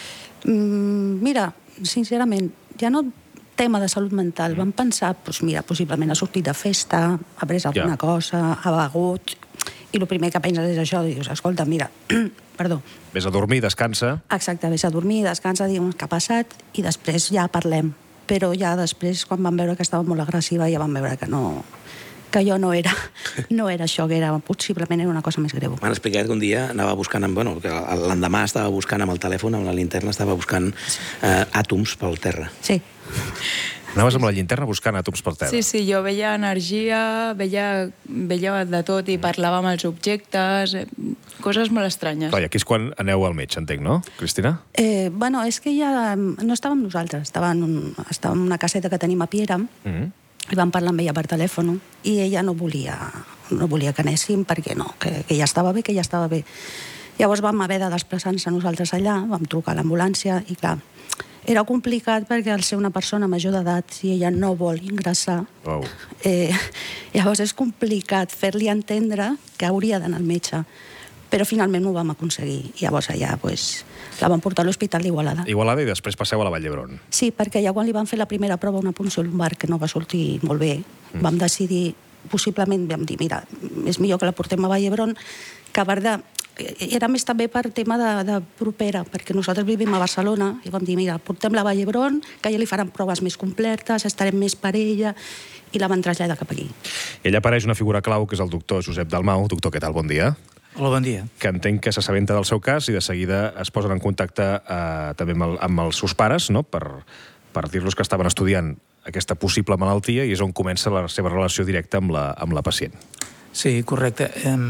S14: Mm, mira, sincerament, ja no tema de salut mental. Vam pensar, doncs mira, possiblement ha sortit de festa, ha pres alguna
S3: Ja.
S14: cosa, ha begut, i el primer que penses és això, dius, escolta, mira, perdó,
S3: Ves a dormir, descansa.
S14: exacte, vés a dormir, descansa, dius, què ha passat, i després ja parlem. Però ja després, quan vam veure que estava molt agressiva, ja vam veure que no... que jo no era, no era això, que era, possiblement era una cosa més greu.
S23: M'han explicat que un dia anava buscant, amb, bueno, que l'endemà estava buscant amb el telèfon, amb la linterna, estava buscant eh, àtoms pel terra.
S14: Sí.
S3: Anaves amb la llinterna buscant àtoms pel terra.
S11: Sí, sí, jo veia energia, veia, veia de tot i parlava amb els objectes, eh, coses molt estranyes.
S3: Clar, i aquí és quan aneu al metge, entenc, no, Cristina?
S14: Eh, bueno, és que ja no estava amb nosaltres, estava en, un, estava en una caseta que tenim a Piera,
S3: Mm.
S14: i vam parlar amb ella per telèfon, i ella no volia, no volia que anéssim perquè no, que, que ja estava bé, que ja estava bé. Llavors vam haver de desplaçar-nos a nosaltres allà, vam trucar a l'ambulància, i clar, era complicat perquè al ser una persona major d'edat i ella no vol ingressar,
S3: Wow.
S14: eh, llavors és complicat fer-li entendre que hauria d'anar al metge. Però finalment ho vam aconseguir. I llavors allà pues, la vam portar a l'Hospital d'Igualada.
S3: Igualada i després passeu a la Vall d'Hebron.
S14: Sí, perquè ja quan li van fer la primera prova, una punció lumbar que no va sortir molt bé, mm. vam decidir, possiblement vam dir, mira, és millor que la portem a Vall d'Hebron, que a part de... Era més també per tema de, de propera, perquè nosaltres vivim a Barcelona, i vam dir, mira, portem-la a Vall d'Hebron, que ja li faran proves més completes, estarem més per ella, i la van traslladar cap aquí.
S3: I allà apareix una figura clau, que és el doctor Josep Dalmau. Doctor, què tal? Bon dia.
S25: Hola, bon dia.
S3: Que entenc que s'assabenta del seu cas i de seguida es posen en contacte eh, també amb, el, amb els seus pares, no?, per, per dir-los que estaven estudiant aquesta possible malaltia, i és on comença la seva relació directa amb la, amb la pacient.
S25: Sí, correcte. El,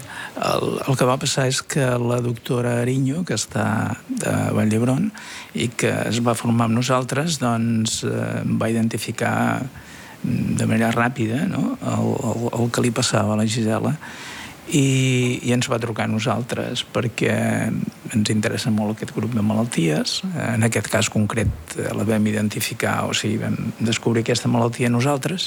S25: el que va passar és que la doctora Ariño, que està a Vall d'Hebron i que es va formar amb nosaltres, doncs va identificar de manera ràpida, no?, el, el, el que li passava a la Gisela, i, i ens va trucar a nosaltres perquè ens interessa molt aquest grup de malalties. En aquest cas concret la vam identificar, o sigui, vam descobrir aquesta malaltia nosaltres,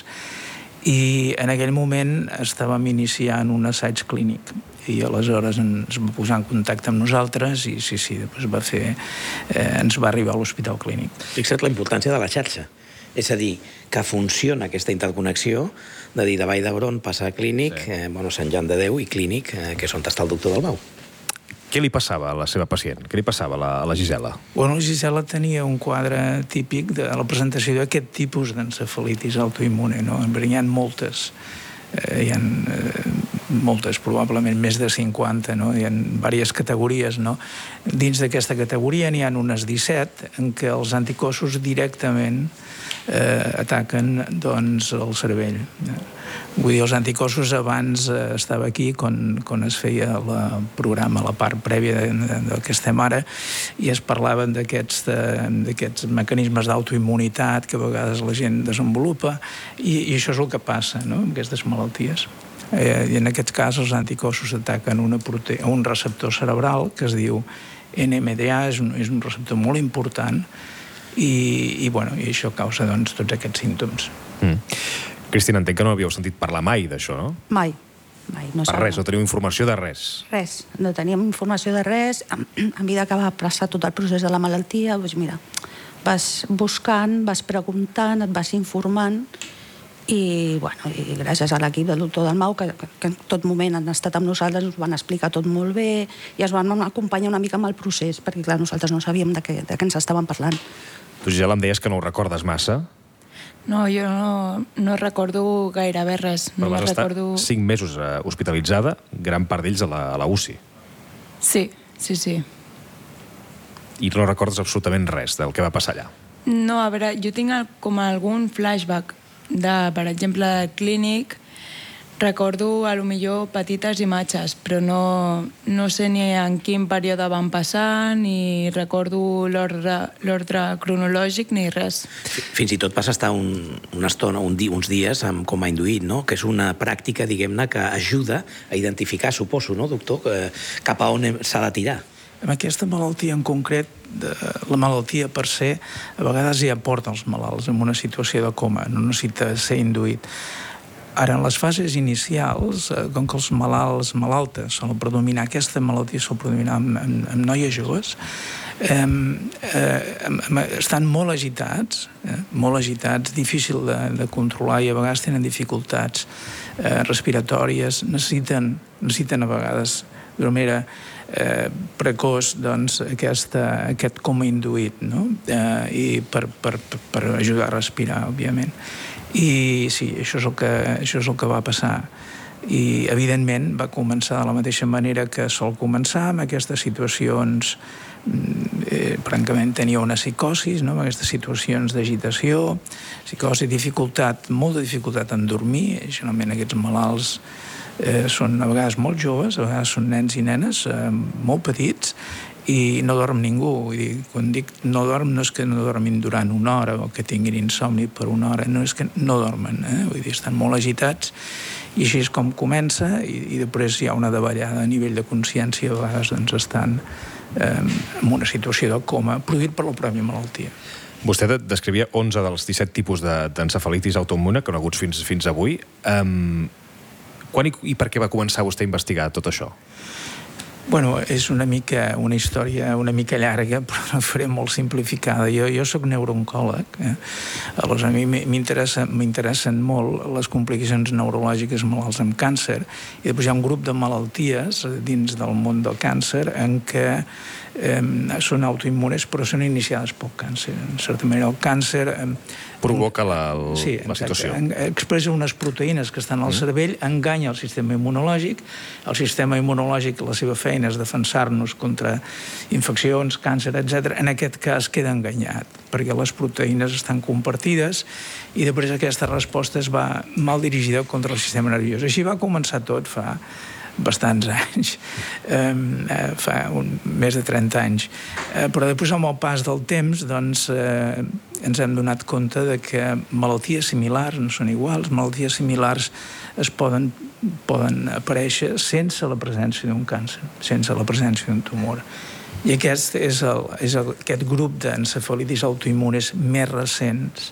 S25: i en aquell moment estàvem iniciant un assaig clínic i aleshores ens va posar en contacte amb nosaltres i sí, sí, després va fer, eh, ens va arribar a l'hospital clínic.
S23: Fixa't la importància de la xarxa. És a dir, que funciona aquesta interconnexió de dir de Vall d'Hebron passar a clínic, sí. eh, bueno, Sant Joan de Déu i clínic, eh, que és on està el doctor Dalmau.
S3: Què li passava a la seva pacient? Què li passava a la, a la Gisela?
S25: Bueno, la Gisela tenia un quadre típic de la presentació d'aquest tipus d'encefalitis autoimmune, no? En hi ha moltes, eh, hi ha eh, moltes, probablement més de cinquanta, no? Hi ha diverses categories, no? Dins d'aquesta categoria n'hi ha unes disset en què els anticossos directament eh, ataquen, doncs, el cervell. Vull dir, els anticossos abans eh, estava aquí quan, quan es feia el programa, la part prèvia de, de, del que estem ara, i es parlaven d'aquests d'aquests mecanismes d'autoimmunitat que a vegades la gent desenvolupa, i, i això és el que passa, no?, amb aquestes malalties. Eh, I en aquest cas els anticossos ataquen una prote... un receptor cerebral que es diu N M D A, és un, és un receptor molt important, i, i, bueno, i això causa, doncs, tots aquests símptoms.
S3: Mm. Cristina, entenc que no havíeu sentit parlar mai d'això, no?
S14: Mai. mai no
S3: per res, no teniu informació de res?
S14: Res, no teníem informació de res. A mesura que va passar tot el procés de la malaltia, doncs mira, vas buscant, vas preguntant, et vas informant, i, bueno, i gràcies a l'equip del doctor Dalmau, que, que en tot moment han estat amb nosaltres, ens van explicar tot molt bé i es van acompanyar una mica amb el procés, perquè clar, nosaltres no sabíem de què, de què ens estaven parlant.
S3: Tu, Gisela, em deies que no ho recordes massa.
S11: No, jo no, no recordo gairebé res.
S3: Però
S11: no
S3: vas estar
S11: recordo...
S3: cinc mesos eh, hospitalitzada, gran part d'ells a la, a la U C I.
S11: Sí, sí, sí.
S3: I no recordes absolutament res del que va passar allà?
S11: No, a veure, jo tinc com algun flashback de, per exemple, clínic. Recordo a lo millor petites imatges, però no, no sé ni en quin període van passar, ni recordo l'ordre cronològic, ni res.
S23: Fins i tot vas estar un, una estona, un di, uns dies amb, com a induït, no? Que és una pràctica, diguem-ne, que ajuda a identificar, suposo, no, doctor, que, cap a on s'ha de tirar.
S25: Amb aquesta malaltia en concret, de, la malaltia per se, a vegades ja porta els malalts en una situació de coma, no necessita ser induït. Ara, en les fases inicials, com que els malalts, malaltes, solen predominar, aquesta malaltia sol predominar en, en, en noies joves, eh, eh, estan molt agitats, eh, molt agitats, difícil de, de controlar, i a vegades tenen dificultats eh, respiratòries, necessiten, necessiten a vegades, d'una manera eh, precoç, doncs, aquesta, aquest coma induït, no? Eh, i per, per, per ajudar a respirar, òbviament. I sí, això és el que, això és el que va passar. I, evidentment, va començar de la mateixa manera que sol començar, amb aquestes situacions, eh, francament tenia una psicosis, no? Amb aquestes situacions d'agitació, psicosi, dificultat, molta dificultat en dormir. Generalment aquests malalts eh, són a vegades molt joves, a vegades són nens i nenes eh, molt petits, i no dorm ningú. Vull dir, quan dic no dorm, no és que no dormin durant una hora o que tinguin insomni per una hora, no és que no dormen, eh? Vull dir, estan molt agitats, i així és com comença, i, i després hi ha una davallada a nivell de consciència, a vegades doncs, estan eh, en una situació de coma produït per la pròpia malaltia.
S3: Vostè descrivia onze dels disset tipus d'encefalitis autoimmune coneguts fins, fins avui. Um, quan i, i per què va començar vostè a investigar tot això?
S25: Bueno, és una mica una història una mica llarga, però la faré molt simplificada. Jo, jo soc neurooncòleg, eh? Aleshores, a mi m'interessa, m'interessen molt les complicacions neurològiques malalts amb càncer, i després hi ha un grup de malalties dins del món del càncer en què eh, són autoimmunes però són iniciades pel càncer. En certa manera, el càncer... Eh,
S3: provoca la, el,
S25: sí,
S3: la situació.
S25: Expressa unes proteïnes que estan al mm. cervell, enganya el sistema immunològic. El sistema immunològic, la seva feina és defensar-nos contra infeccions, càncer, etcètera. En aquest cas queda enganyat, perquè les proteïnes estan compartides i després aquesta resposta es va mal dirigida contra el sistema nerviós. Així va començar tot fa bastants anys, eh, fa un, més de trenta anys. Eh, però després, amb el pas del temps, doncs, eh, ens hem donat compte de que malalties similars no són iguals, malalties similars es poden, poden aparèixer sense la presència d'un càncer, sense la presència d'un tumor. I aquest és, el, és el, aquest grup d'encefalitis autoimmunes més recents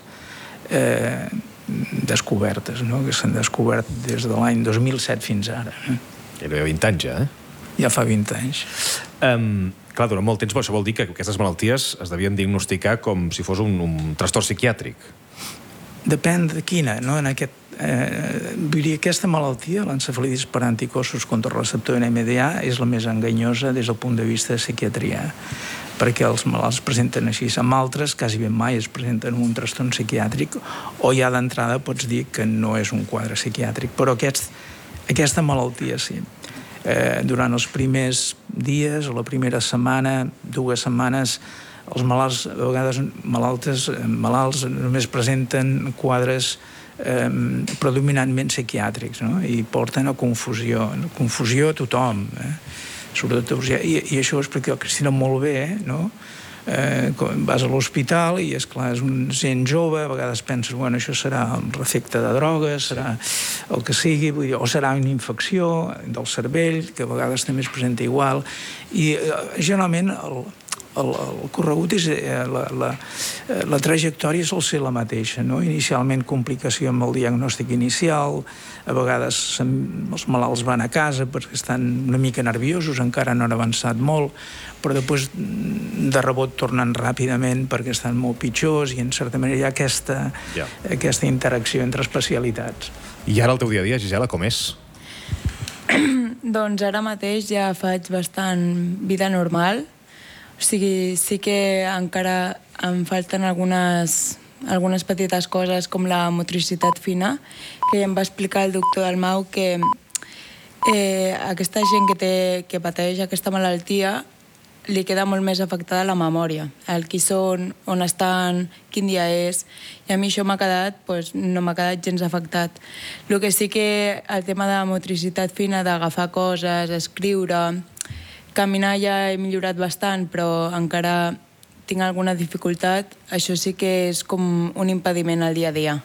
S25: eh, descobertes, no? Que s'han descobert des de l'any dos mil set fins ara. Eh?
S3: Era vint anys, ja, eh?
S25: Ja fa vint anys.
S3: Um, clar, durant molt temps, això vol dir que aquestes malalties es devien diagnosticar com si fos un, un trastorn psiquiàtric.
S25: depèn de quina, no? En aquest, eh, vull dir, aquesta malaltia, l'encefalitis per anticossos contra el receptor N M D A, és la més enganyosa des del punt de vista de psiquiatria, perquè els malalts es presenten així. Amb altres, quasi ben mai es presenten un trastorn psiquiàtric, o ja d'entrada pots dir que no és un quadre psiquiàtric, però aquest, aquesta malaltia sí. Eh, durant els primers dies, o la primera setmana, dues setmanes, els malalts, a vegades malaltes, malalts només presenten quadres eh, predominantment psiquiàtrics, no? I porten a confusió. Confusió a tothom, eh? Sobretot, i, i això ho explica el Cristina molt bé, eh? No? Eh, vas a l'hospital i, esclar, és un gent jove, a vegades penses, bueno, això serà el efecte de drogues, serà el que sigui, vull dir, o serà una infecció del cervell, que a vegades també es presenta igual, i eh, generalment el, el, el corregut és, eh, la, la, la trajectòria sol ser la mateixa, no? Inicialment complicació amb el diagnòstic inicial, a vegades els malalts van a casa perquè estan una mica nerviosos, encara no han avançat molt, però després de rebot tornen ràpidament perquè estan molt pitjors i en certa manera hi ha aquesta, ja. aquesta interacció entre especialitats.
S3: I ara el teu dia a dia, Gisela, com és?
S11: Doncs ara mateix ja faig bastant vida normal, o sigui, sí que encara em falten algunes, algunes petites coses com la motricitat fina, que ja em va explicar el doctor Dalmau que eh, aquesta gent que, té, que pateix aquesta malaltia li queda molt més afectada la memòria, el qui són, on estan, quin dia és, i a mi això m'ha quedat, doncs, no m'ha quedat gens afectat. El que sí que el tema de motricitat fina, d'agafar coses, escriure, caminar ja he millorat bastant, però encara tinc alguna dificultat, això sí que és com un impediment al dia a dia.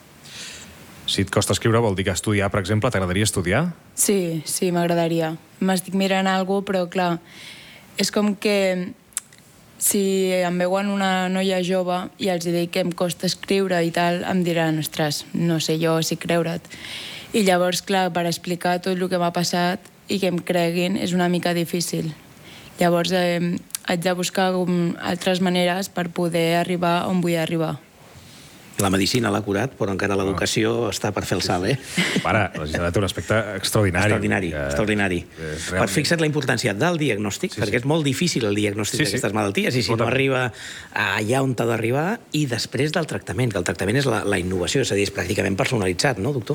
S3: Si et costa escriure, vol dir que estudiar, per exemple, t'agradaria estudiar?
S11: Sí, sí, m'agradaria. M'estic mirant alguna cosa, però clar, és com que si em veuen una noia jove i els dic que em costa escriure i tal, em diran, ostres, no sé jo si creure't. I llavors, clar, per explicar tot el que m'ha passat i que em creguin és una mica difícil. Llavors eh, haig de buscar com, altres maneres per poder arribar on vull arribar.
S23: La medicina l'ha curat, però encara l'educació està per fer el salt, eh?
S3: Para, la Gisela té un aspecte extraordinari.
S23: Extraordinari, eh, extraordinari. Eh, per fixa't la importància del diagnòstic, sí, perquè sí. és molt difícil el diagnòstic sí, d'aquestes sí. malalties, i si no arriba allà on t'ha d'arribar, i després del tractament, que el tractament és la, la innovació, és a dir, és pràcticament personalitzat, no, doctor?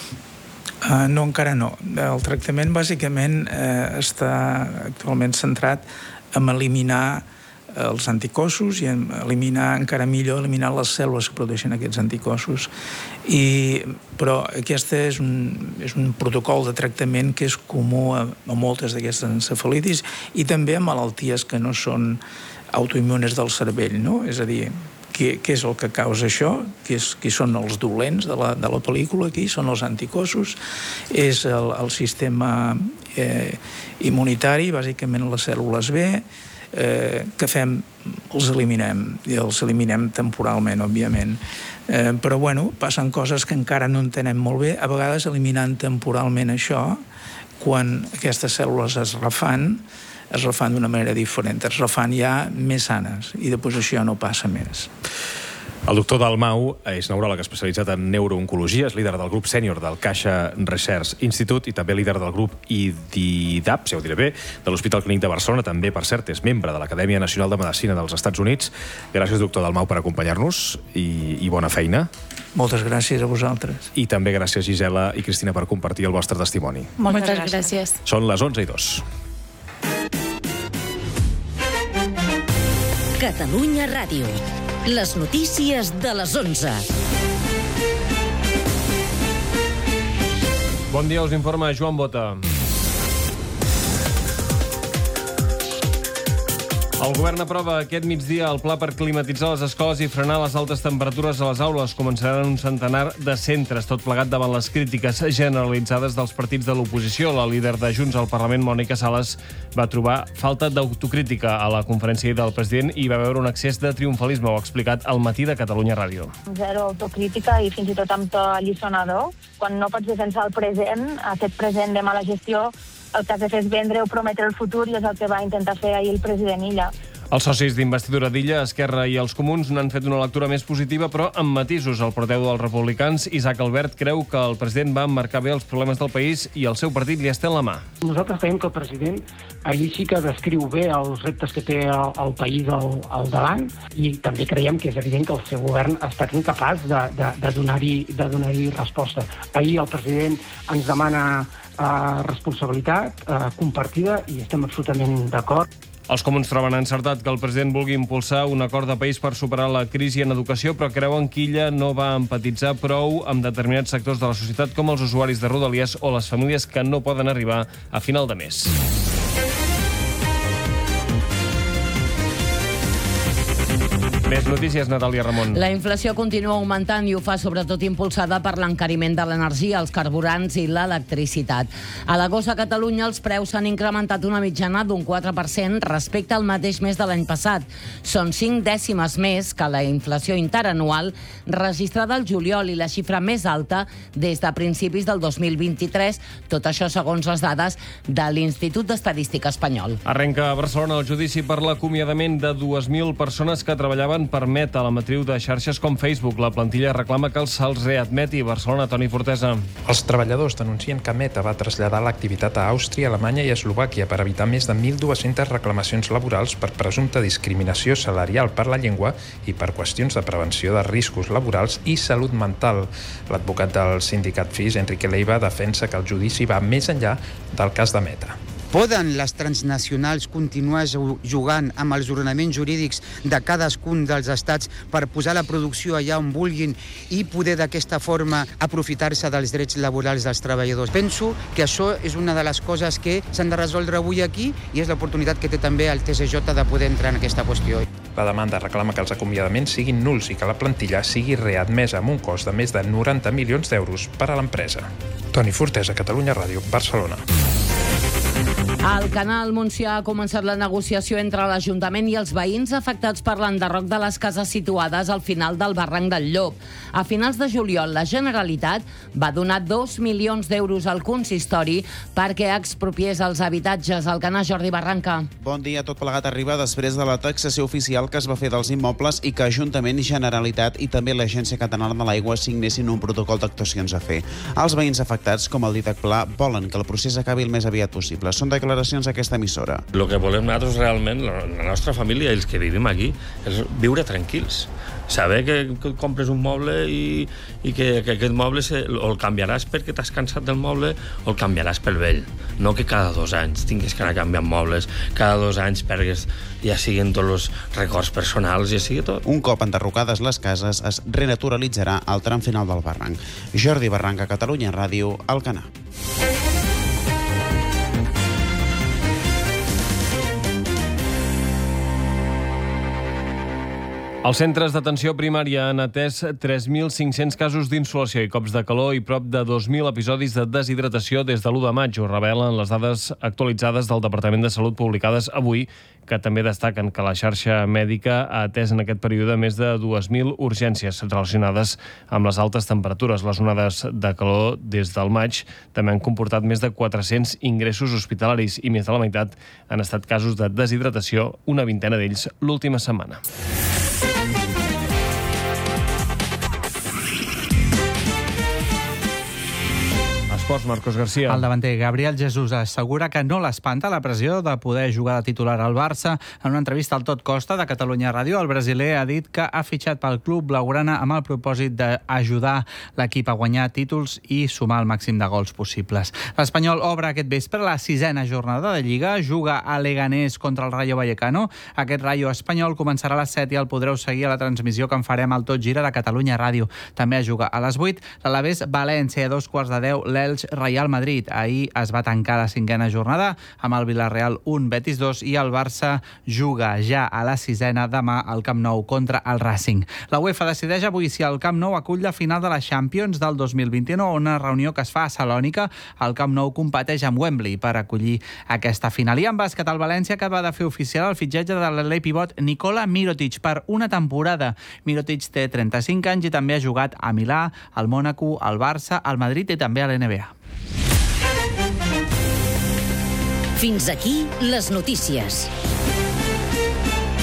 S25: Uh, no, encara no. El tractament, bàsicament, eh, està actualment centrat en eliminar els anticossos i eliminar, encara millor, eliminar les cèl·lules que produeixen aquests anticossos. I, però aquest és un, és un protocol de tractament que és comú a, a moltes d'aquestes encefalitis i també a malalties que no són autoimmunes del cervell, no? És a dir, què, què és el que causa això? Qui, és, qui són els dolents de la, de la pel·lícula aquí? Són els anticossos? És el, el sistema eh, immunitari, bàsicament les cèl·lules B, Eh, que fem, els eliminem, i els eliminem temporalment, òbviament. Eh, però, bueno, passen coses que encara no entenem molt bé. A vegades, eliminant temporalment això, quan aquestes cèl·lules es refan, es refan d'una manera diferent, es refan ja més sanes, i després això ja no passa més.
S3: El doctor Dalmau és neuròleg especialitzat en neurooncologia, és líder del grup sènior del Caixa Research Institute i també líder del grup I D I D A P, si ho diré bé, de l'Hospital Clínic de Barcelona. També, per cert, és membre de l'Acadèmia Nacional de Medicina dels Estats Units. Gràcies, doctor Dalmau, per acompanyar-nos i, i bona feina.
S25: Moltes gràcies a vosaltres.
S3: I també gràcies, Gisela i Cristina, per compartir el vostre testimoni.
S11: Moltes, Moltes gràcies.
S3: Són les onze i dos.
S5: Catalunya Ràdio. Les notícies de les onze.
S13: Bon dia, us informa Joan Bota. El govern aprova aquest migdia el pla per climatitzar les escoles i frenar les altes temperatures a les aules. Començaran un centenar de centres, tot plegat davant les crítiques generalitzades dels partits de l'oposició. La líder de Junts al Parlament, Mònica Sales, va trobar falta d'autocrítica a la conferència del president i va veure un excés de triomfalisme. Ho ha explicat al Matí de Catalunya Ràdio.
S15: Zero autocrítica i fins i tot amb to alliçonador. Quan no pots defensar el present, aquest present de mala gestió, el que has de fer és vendre o prometre el futur i és el que va intentar fer ahir el president Illa.
S13: Els socis d'investidura d'Illa, Esquerra i els Comuns n'han fet una lectura més positiva, però amb matisos. El portaveu dels republicans, Isaac Albert, creu que el president va emmarcar bé els problemes del país i el seu partit li estén la mà.
S4: Nosaltres creiem que el president ahir sí que descriu bé els reptes que té el, el país al, al davant i també creiem que és evident que el seu govern ha estat incapaç de, de, de donar-hi de donar-hi resposta. Ahir el president ens demana eh, responsabilitat eh, compartida i estem absolutament d'acord.
S13: Els comuns troben encertat que el president vulgui impulsar un acord de país per superar la crisi en educació, però creuen que Illa no va empatitzar prou amb determinats sectors de la societat, com els usuaris de Rodalies o les famílies que no poden arribar a final de mes. Més notícies, Natàlia Ramon.
S9: La inflació continua augmentant i ho fa sobretot impulsada per l'encariment de l'energia, els carburants i l'electricitat. A l'agost a Catalunya els preus s'han incrementat una mitjana d'un quatre per cent respecte al mateix mes de l'any passat. Són cinc dècimes més que la inflació interanual registrada al juliol i la xifra més alta des de principis del dos mil vint-i-tres, tot això segons les dades de l'Institut d'Estadística Espanyol.
S13: Arrenca a Barcelona el judici per l'acomiadament de dues mil persones que treballaven per Meta, la matriu de xarxes com Facebook. La plantilla reclama que se'ls readmeti. Barcelona, Toni Fortesa.
S16: Els treballadors denuncien que Meta va traslladar l'activitat a Àustria, Alemanya i Eslovàquia per evitar més de mil dues-centes reclamacions laborals per presumpta discriminació salarial per la llengua i per qüestions de prevenció de riscos laborals i salut mental. L'advocat del sindicat F I S, Enrique Leiva, defensa que el judici va més enllà del cas de Meta.
S20: Poden les transnacionals continuar jugant amb els ordenaments jurídics de cadascun dels estats per posar la producció allà on vulguin i poder d'aquesta forma aprofitar-se dels drets laborals dels treballadors? Penso que això és una de les coses que s'han de resoldre avui aquí i és l'oportunitat que té també el T C J de poder entrar en aquesta qüestió.
S16: La demanda reclama que els acomiadaments siguin nuls i que la plantilla sigui readmesa amb un cost de més de noranta milions d'euros per a l'empresa. Toni Fortesa, Catalunya Ràdio, Barcelona.
S9: Al Canal Montsià ha començat la negociació entre l'Ajuntament i els veïns afectats per l'enderroc de les cases situades al final del barranc del Llop. A finals de juliol, la Generalitat va donar dos milions d'euros al consistori perquè expropiés els habitatges. Al Canal, Jordi Barranca.
S22: Bon dia. Tot plegat arriba després de la taxació oficial que es va fer dels immobles i que Ajuntament, Generalitat i també l'Agència Catalana de l'Aigua signessin un protocol d'actuacions a fer. Els veïns afectats, com el Didac Pla, volen que el procés acabi el més aviat possible. Són declaracions a aquesta emissora.
S26: El que volem nosaltres realment, la nostra família i els que vivim aquí, és viure tranquils. Saber que, que compres un moble i, i que, que aquest moble se, o el canviaràs perquè t'has cansat del moble o el canviaràs pel vell. No que cada dos anys tinguis que anar canviant mobles, cada dos anys pergues, ja siguin tots els records personals, ja sigui tot.
S22: Un cop enderrocades les cases, es renaturalitzarà el tram final del barranc. Jordi Barranca, Catalunya Ràdio, Alcanar.
S13: Els centres d'atenció primària han atès tres mil cinc-cents casos d'insolació i cops de calor i prop de dos mil episodis de deshidratació des de l'u de maig. Ho revelen les dades actualitzades del Departament de Salut publicades avui, que també destaquen que la xarxa mèdica ha atès en aquest període més de dues mil urgències relacionades amb les altes temperatures. Les onades de calor des del maig també han comportat més de quatre-cents ingressos hospitalaris i més de la meitat han estat casos de deshidratació, una vintena d'ells l'última setmana. Esports, Marcos García.
S27: El davanter Gabriel Jesús assegura que no l'espanta la pressió de poder jugar de titular al Barça. En una entrevista al Tot Costa de Catalunya Ràdio, el brasiler ha dit que ha fitxat pel club blaugrana amb el propòsit d'ajudar l'equip a guanyar títols i sumar el màxim de gols possibles. L'Espanyol obre aquest vespre la sisena jornada de Lliga, juga a Leganés contra el Rayo Vallecano. Aquest Rayo espanyol començarà a les set i el podreu seguir a la transmissió que en farem al Tot Gira de Catalunya Ràdio. També juga a les vuit l'Alavés València, a dos quarts de deu l'Elx Real Madrid. Ahir es va tancar la cinquena jornada amb el Villarreal un, Betis dos i el Barça juga ja a la sisena demà al Camp Nou contra el Racing. La UEFA decideix avui si el Camp Nou acull la final de la Champions del dos mil vint-i-nou, una reunió que es fa a Salònica. El Camp Nou competeix amb Wembley per acollir aquesta final. I en bàsquet, el València acaba de fer oficial el fitxatge de l'L A pivot Nikola Mirotic per una temporada. Mirotic té trenta-cinc anys i també ha jugat a Milà, al Mònaco, al Barça, al Madrid i també a l'N B A.
S5: Fins aquí les notícies.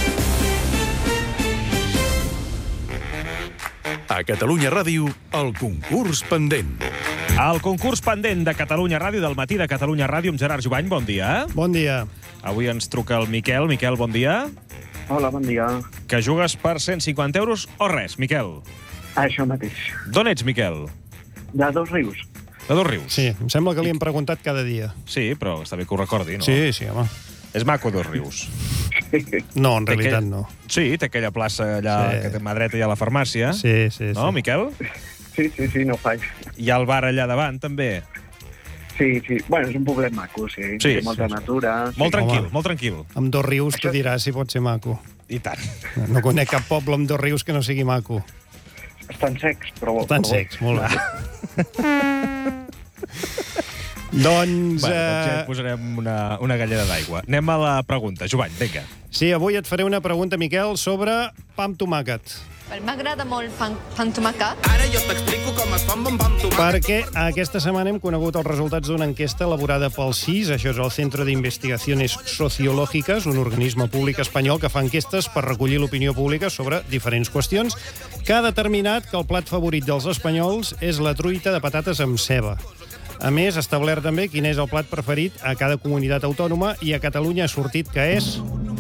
S12: A Catalunya Ràdio, el concurs pendent.
S3: El concurs pendent de Catalunya Ràdio, del matí de Catalunya Ràdio, amb Gerard Jubany, bon dia.
S2: Bon dia.
S3: Avui ens truca el Miquel. Miquel, bon dia.
S6: Hola, bon dia.
S3: Que jugues per cent cinquanta euros o res, Miquel?
S6: Això mateix.
S3: D'on ets, Miquel?
S6: De Dos Rius.
S3: De Dos Rius?
S2: Sí, em sembla que li hem preguntat cada dia.
S3: Sí, però està bé que ho recordi, no?
S2: Sí, sí, home.
S3: És maco, Dos Rius.
S2: No, en
S3: Té
S2: realitat
S3: aquell...
S2: no.
S3: Sí, té aquella plaça allà
S2: Sí.
S3: que té mà dreta i a la farmàcia.
S2: Sí, sí,
S3: No,
S2: sí.
S3: Miquel?
S6: Sí, sí, sí, no faig.
S3: Hi ha el bar allà davant, també.
S6: Sí, sí. Bueno, és un poblet maco, sí.
S3: Sí,
S6: Té molta
S3: sí, sí.
S6: natura.
S3: Molt
S6: sí.
S3: tranquil,
S2: Home.
S3: molt tranquil.
S2: Amb Dos Rius te diràs si pot ser maco.
S3: I tant.
S2: No conec cap poble amb Dos Rius que no sigui maco.
S6: Estan secs, però...
S2: Estan
S6: però-
S2: secs, molt bé. Doncs...
S3: Bueno, doncs
S2: eh,
S3: ja et posarem una, una galleda d'aigua. Anem a la pregunta. Jovany, vinga.
S2: Sí, avui et faré una pregunta, Miquel, sobre pa amb tomàquet.
S7: M'agrada molt pan, pan tomàquet.
S8: Ara jo t'explico com es fa un bon pa amb tomàquet.
S2: Perquè aquesta setmana hem conegut els resultats d'una enquesta elaborada pel C I S, això és el Centro de Investigaciones Sociológicas, un organisme públic espanyol que fa enquestes per recollir l'opinió pública sobre diferents qüestions, que ha determinat que el plat favorit dels espanyols és la truita de patates amb ceba. A més, ha establert també quin és el plat preferit a cada comunitat autònoma i a Catalunya ha sortit que és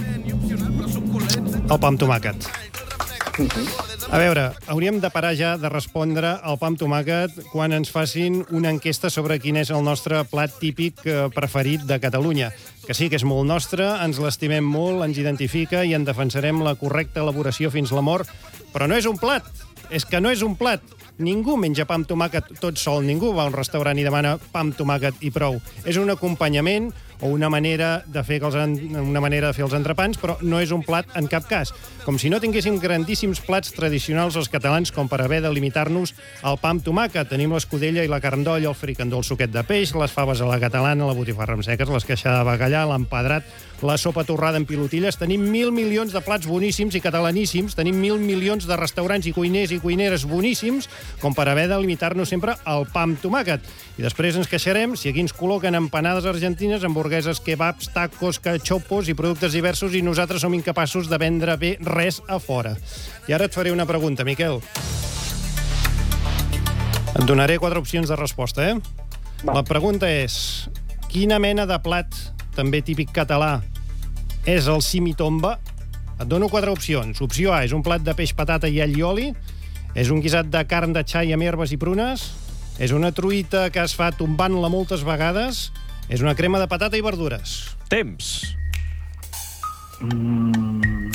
S2: el pa amb tomàquet. A veure, hauríem de parar ja de respondre al pa amb tomàquet quan ens facin una enquesta sobre quin és el nostre plat típic eh, preferit de Catalunya. Que sí, que és molt nostre, ens l'estimem molt, ens identifica i en defensarem la correcta elaboració fins la mort, però no és un plat, és que no és un plat. Ningú menja pa amb tomàquet tot sol, ningú va a un restaurant i demana pa amb tomàquet i prou. És un acompanyament o una manera de fer que els en... una manera de fer els entrepans, però no és un plat en cap cas. Com si no tinguéssim grandíssims plats tradicionals els catalans com per haver de limitar-nos al pa amb tomàquet. Tenim l'escudella i la carn d'oll, el fricandó, el suquet de peix, les faves a la catalana, la botifarra amb seques, l'esqueixada de bacallà, l'empedrat, la sopa torrada amb pilotilles. Tenim mil milions de plats boníssims i catalaníssims. Tenim mil milions de restaurants i cuiners i cuineres boníssims com per haver de limitar-nos sempre al pa amb tomàquet. I després ens queixarem si aquí ens col·loquen empanades argentines, hamburgueses, kebabs, tacos, cachopos i productes diversos i nosaltres som incapaços de vendre bé res a fora. I ara et faré una pregunta, Miquel. Et donaré quatre opcions de resposta, eh? La pregunta és: quina mena de plat, també típic català, és el simitomba? Et dono quatre opcions. Opció A és un plat de peix, patata i all i oli. És un guisat de carn de xai amb herbes i prunes. És una truita que es fa tombant-la moltes vegades. És una crema de patata i verdures.
S3: Temps.
S6: Mm.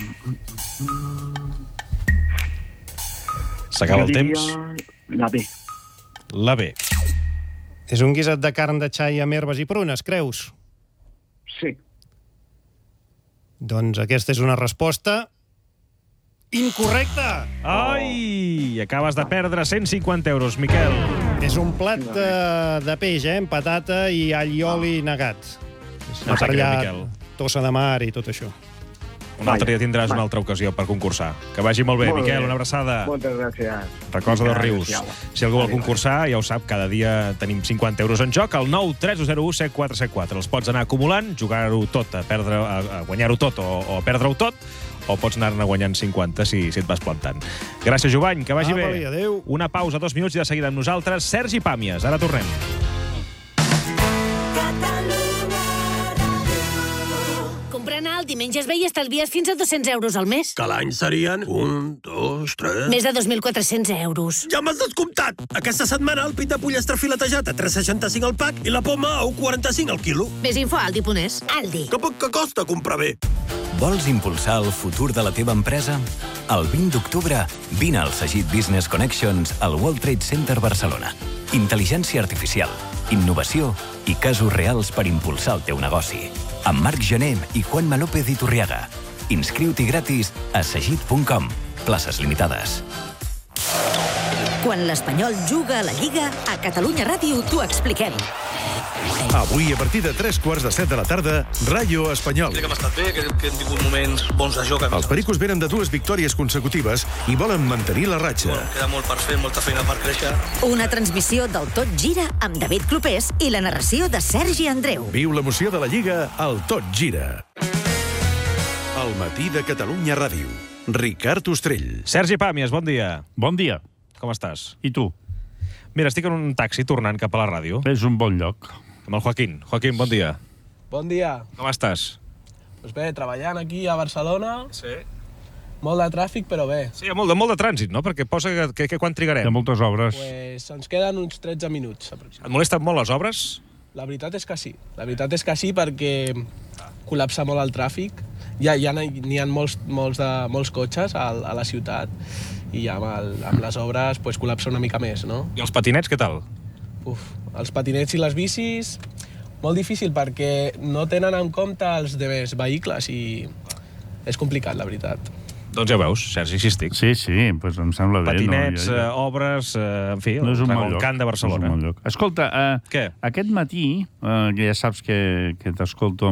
S3: S'acaba el
S6: Jo
S3: temps.
S6: diria La B.
S3: La B.
S2: És un guisat de carn de xai amb herbes i prunes, creus?
S6: Sí.
S2: Doncs aquesta és una resposta incorrecta!
S3: Ai! Acabes de perdre cent cinquanta euros, Miquel.
S2: És un plat de, de peix, eh? Amb patata i all i oli negat.
S3: No sap greu,
S2: Aparellat,
S3: Miquel.
S2: tossa de mar i tot això.
S3: Un altre dia tindràs una altra ocasió per concursar. Que vagi molt bé,
S6: Molt
S3: Miquel,
S6: bé.
S3: una abraçada.
S6: Moltes gràcies.
S3: Records de Dos
S6: Vinga,
S3: Rius.
S6: adéu-siau.
S3: Si algú vol concursar, ja ho sap, cada dia tenim cinquanta euros en joc, al nou tres zero u set quatre set quatre. Els pots anar acumulant, jugar-ho tot, a, perdre, a, a guanyar-ho tot o, o a perdre-ho tot, o pots anar-ne guanyant cinquanta si, si et vas plantant. Gràcies, Jovany, que vagi
S2: Ah,
S3: bé.
S2: vale, adéu.
S3: Una pausa, dos minuts, i de seguida amb nosaltres, Sergi Pàmies. Ara tornem.
S10: Comprant a Aldi menges bé i estalvies fins a dos-cents euros al mes.
S8: Que l'any serien un, dos, tres...
S10: Més de dos mil quatre-cents euros.
S8: Ja m'has descomptat! Aquesta setmana el pit de pollastre filetejat a tres coma seixanta-cinc al pack i la poma a un coma quaranta-cinc al quilo.
S10: Més info a Aldi punt es. Aldi.
S8: Que poc que costa comprar bé.
S21: Vols impulsar el futur de la teva empresa? El vint d'octubre, vine al Sagit Business Connections al World Trade Center Barcelona. Intel·ligència artificial, innovació i casos reals per impulsar el teu negoci. Amb Marc Gené i Juanma López Iturriaga. Inscriu-t'hi gratis a sagit punt com. Places limitades.
S5: Quan l'Espanyol juga a la Lliga, a Catalunya Ràdio t'ho expliquem.
S12: Avui, a partir de tres quarts de set de la tarda, Rayo Espanyol.
S8: Crec que hem estat bé, que, que hem tingut moments bons de joc.
S12: Els pericos venen de dues victòries consecutives i volen mantenir la ratxa.
S8: Bueno, queda molt per fer, molta feina per créixer.
S5: Una transmissió del Tot Gira amb David Clopés i la narració de Sergi Andreu.
S12: Viu l'emoció de la Lliga al Tot Gira. El matí de Catalunya Ràdio. Ricard Ostrell.
S3: Sergi Pàmies, bon dia.
S24: Bon dia.
S3: Com estàs?
S1: I tu?
S3: Mira, estic en un taxi tornant cap a la ràdio.
S1: És un bon lloc.
S3: Amb el Joaquín. Joaquín, bon dia.
S14: Bon dia.
S3: Com estàs?
S14: Doncs bé, treballant aquí a Barcelona.
S3: Sí.
S14: Molt de tràfic, però bé.
S3: Sí, hi ha molt de, molt de trànsit, no? Perquè posa que, que, que quan trigarem.
S1: Hi ha moltes obres.
S14: Pues ens queden uns tretze minuts.
S3: Et molesten molt les obres?
S14: La veritat és que sí. La veritat és que sí, perquè col·lapsa molt el tràfic. Ja, ja n'hi ha molts, molts, de, molts cotxes a, a la ciutat i ja amb, el, amb les obres pues, col·lapsa una mica més, no?
S3: I els patinets, què tal?
S14: Uf, els patinets i les bicis, molt difícil perquè no tenen en compte els demés vehicles i és complicat, la veritat.
S3: Doncs ja veus, Sergi, així estic.
S1: Sí, sí, doncs em sembla bé.
S3: Patinets,
S1: no?
S3: ja, ja. Eh, obres, eh, en fi,
S1: no
S3: el
S1: Regoncant
S3: Camp de Barcelona.
S1: No és un bon lloc. Escolta, eh,
S3: Què?
S1: aquest matí, eh, que ja saps que, que t'escolto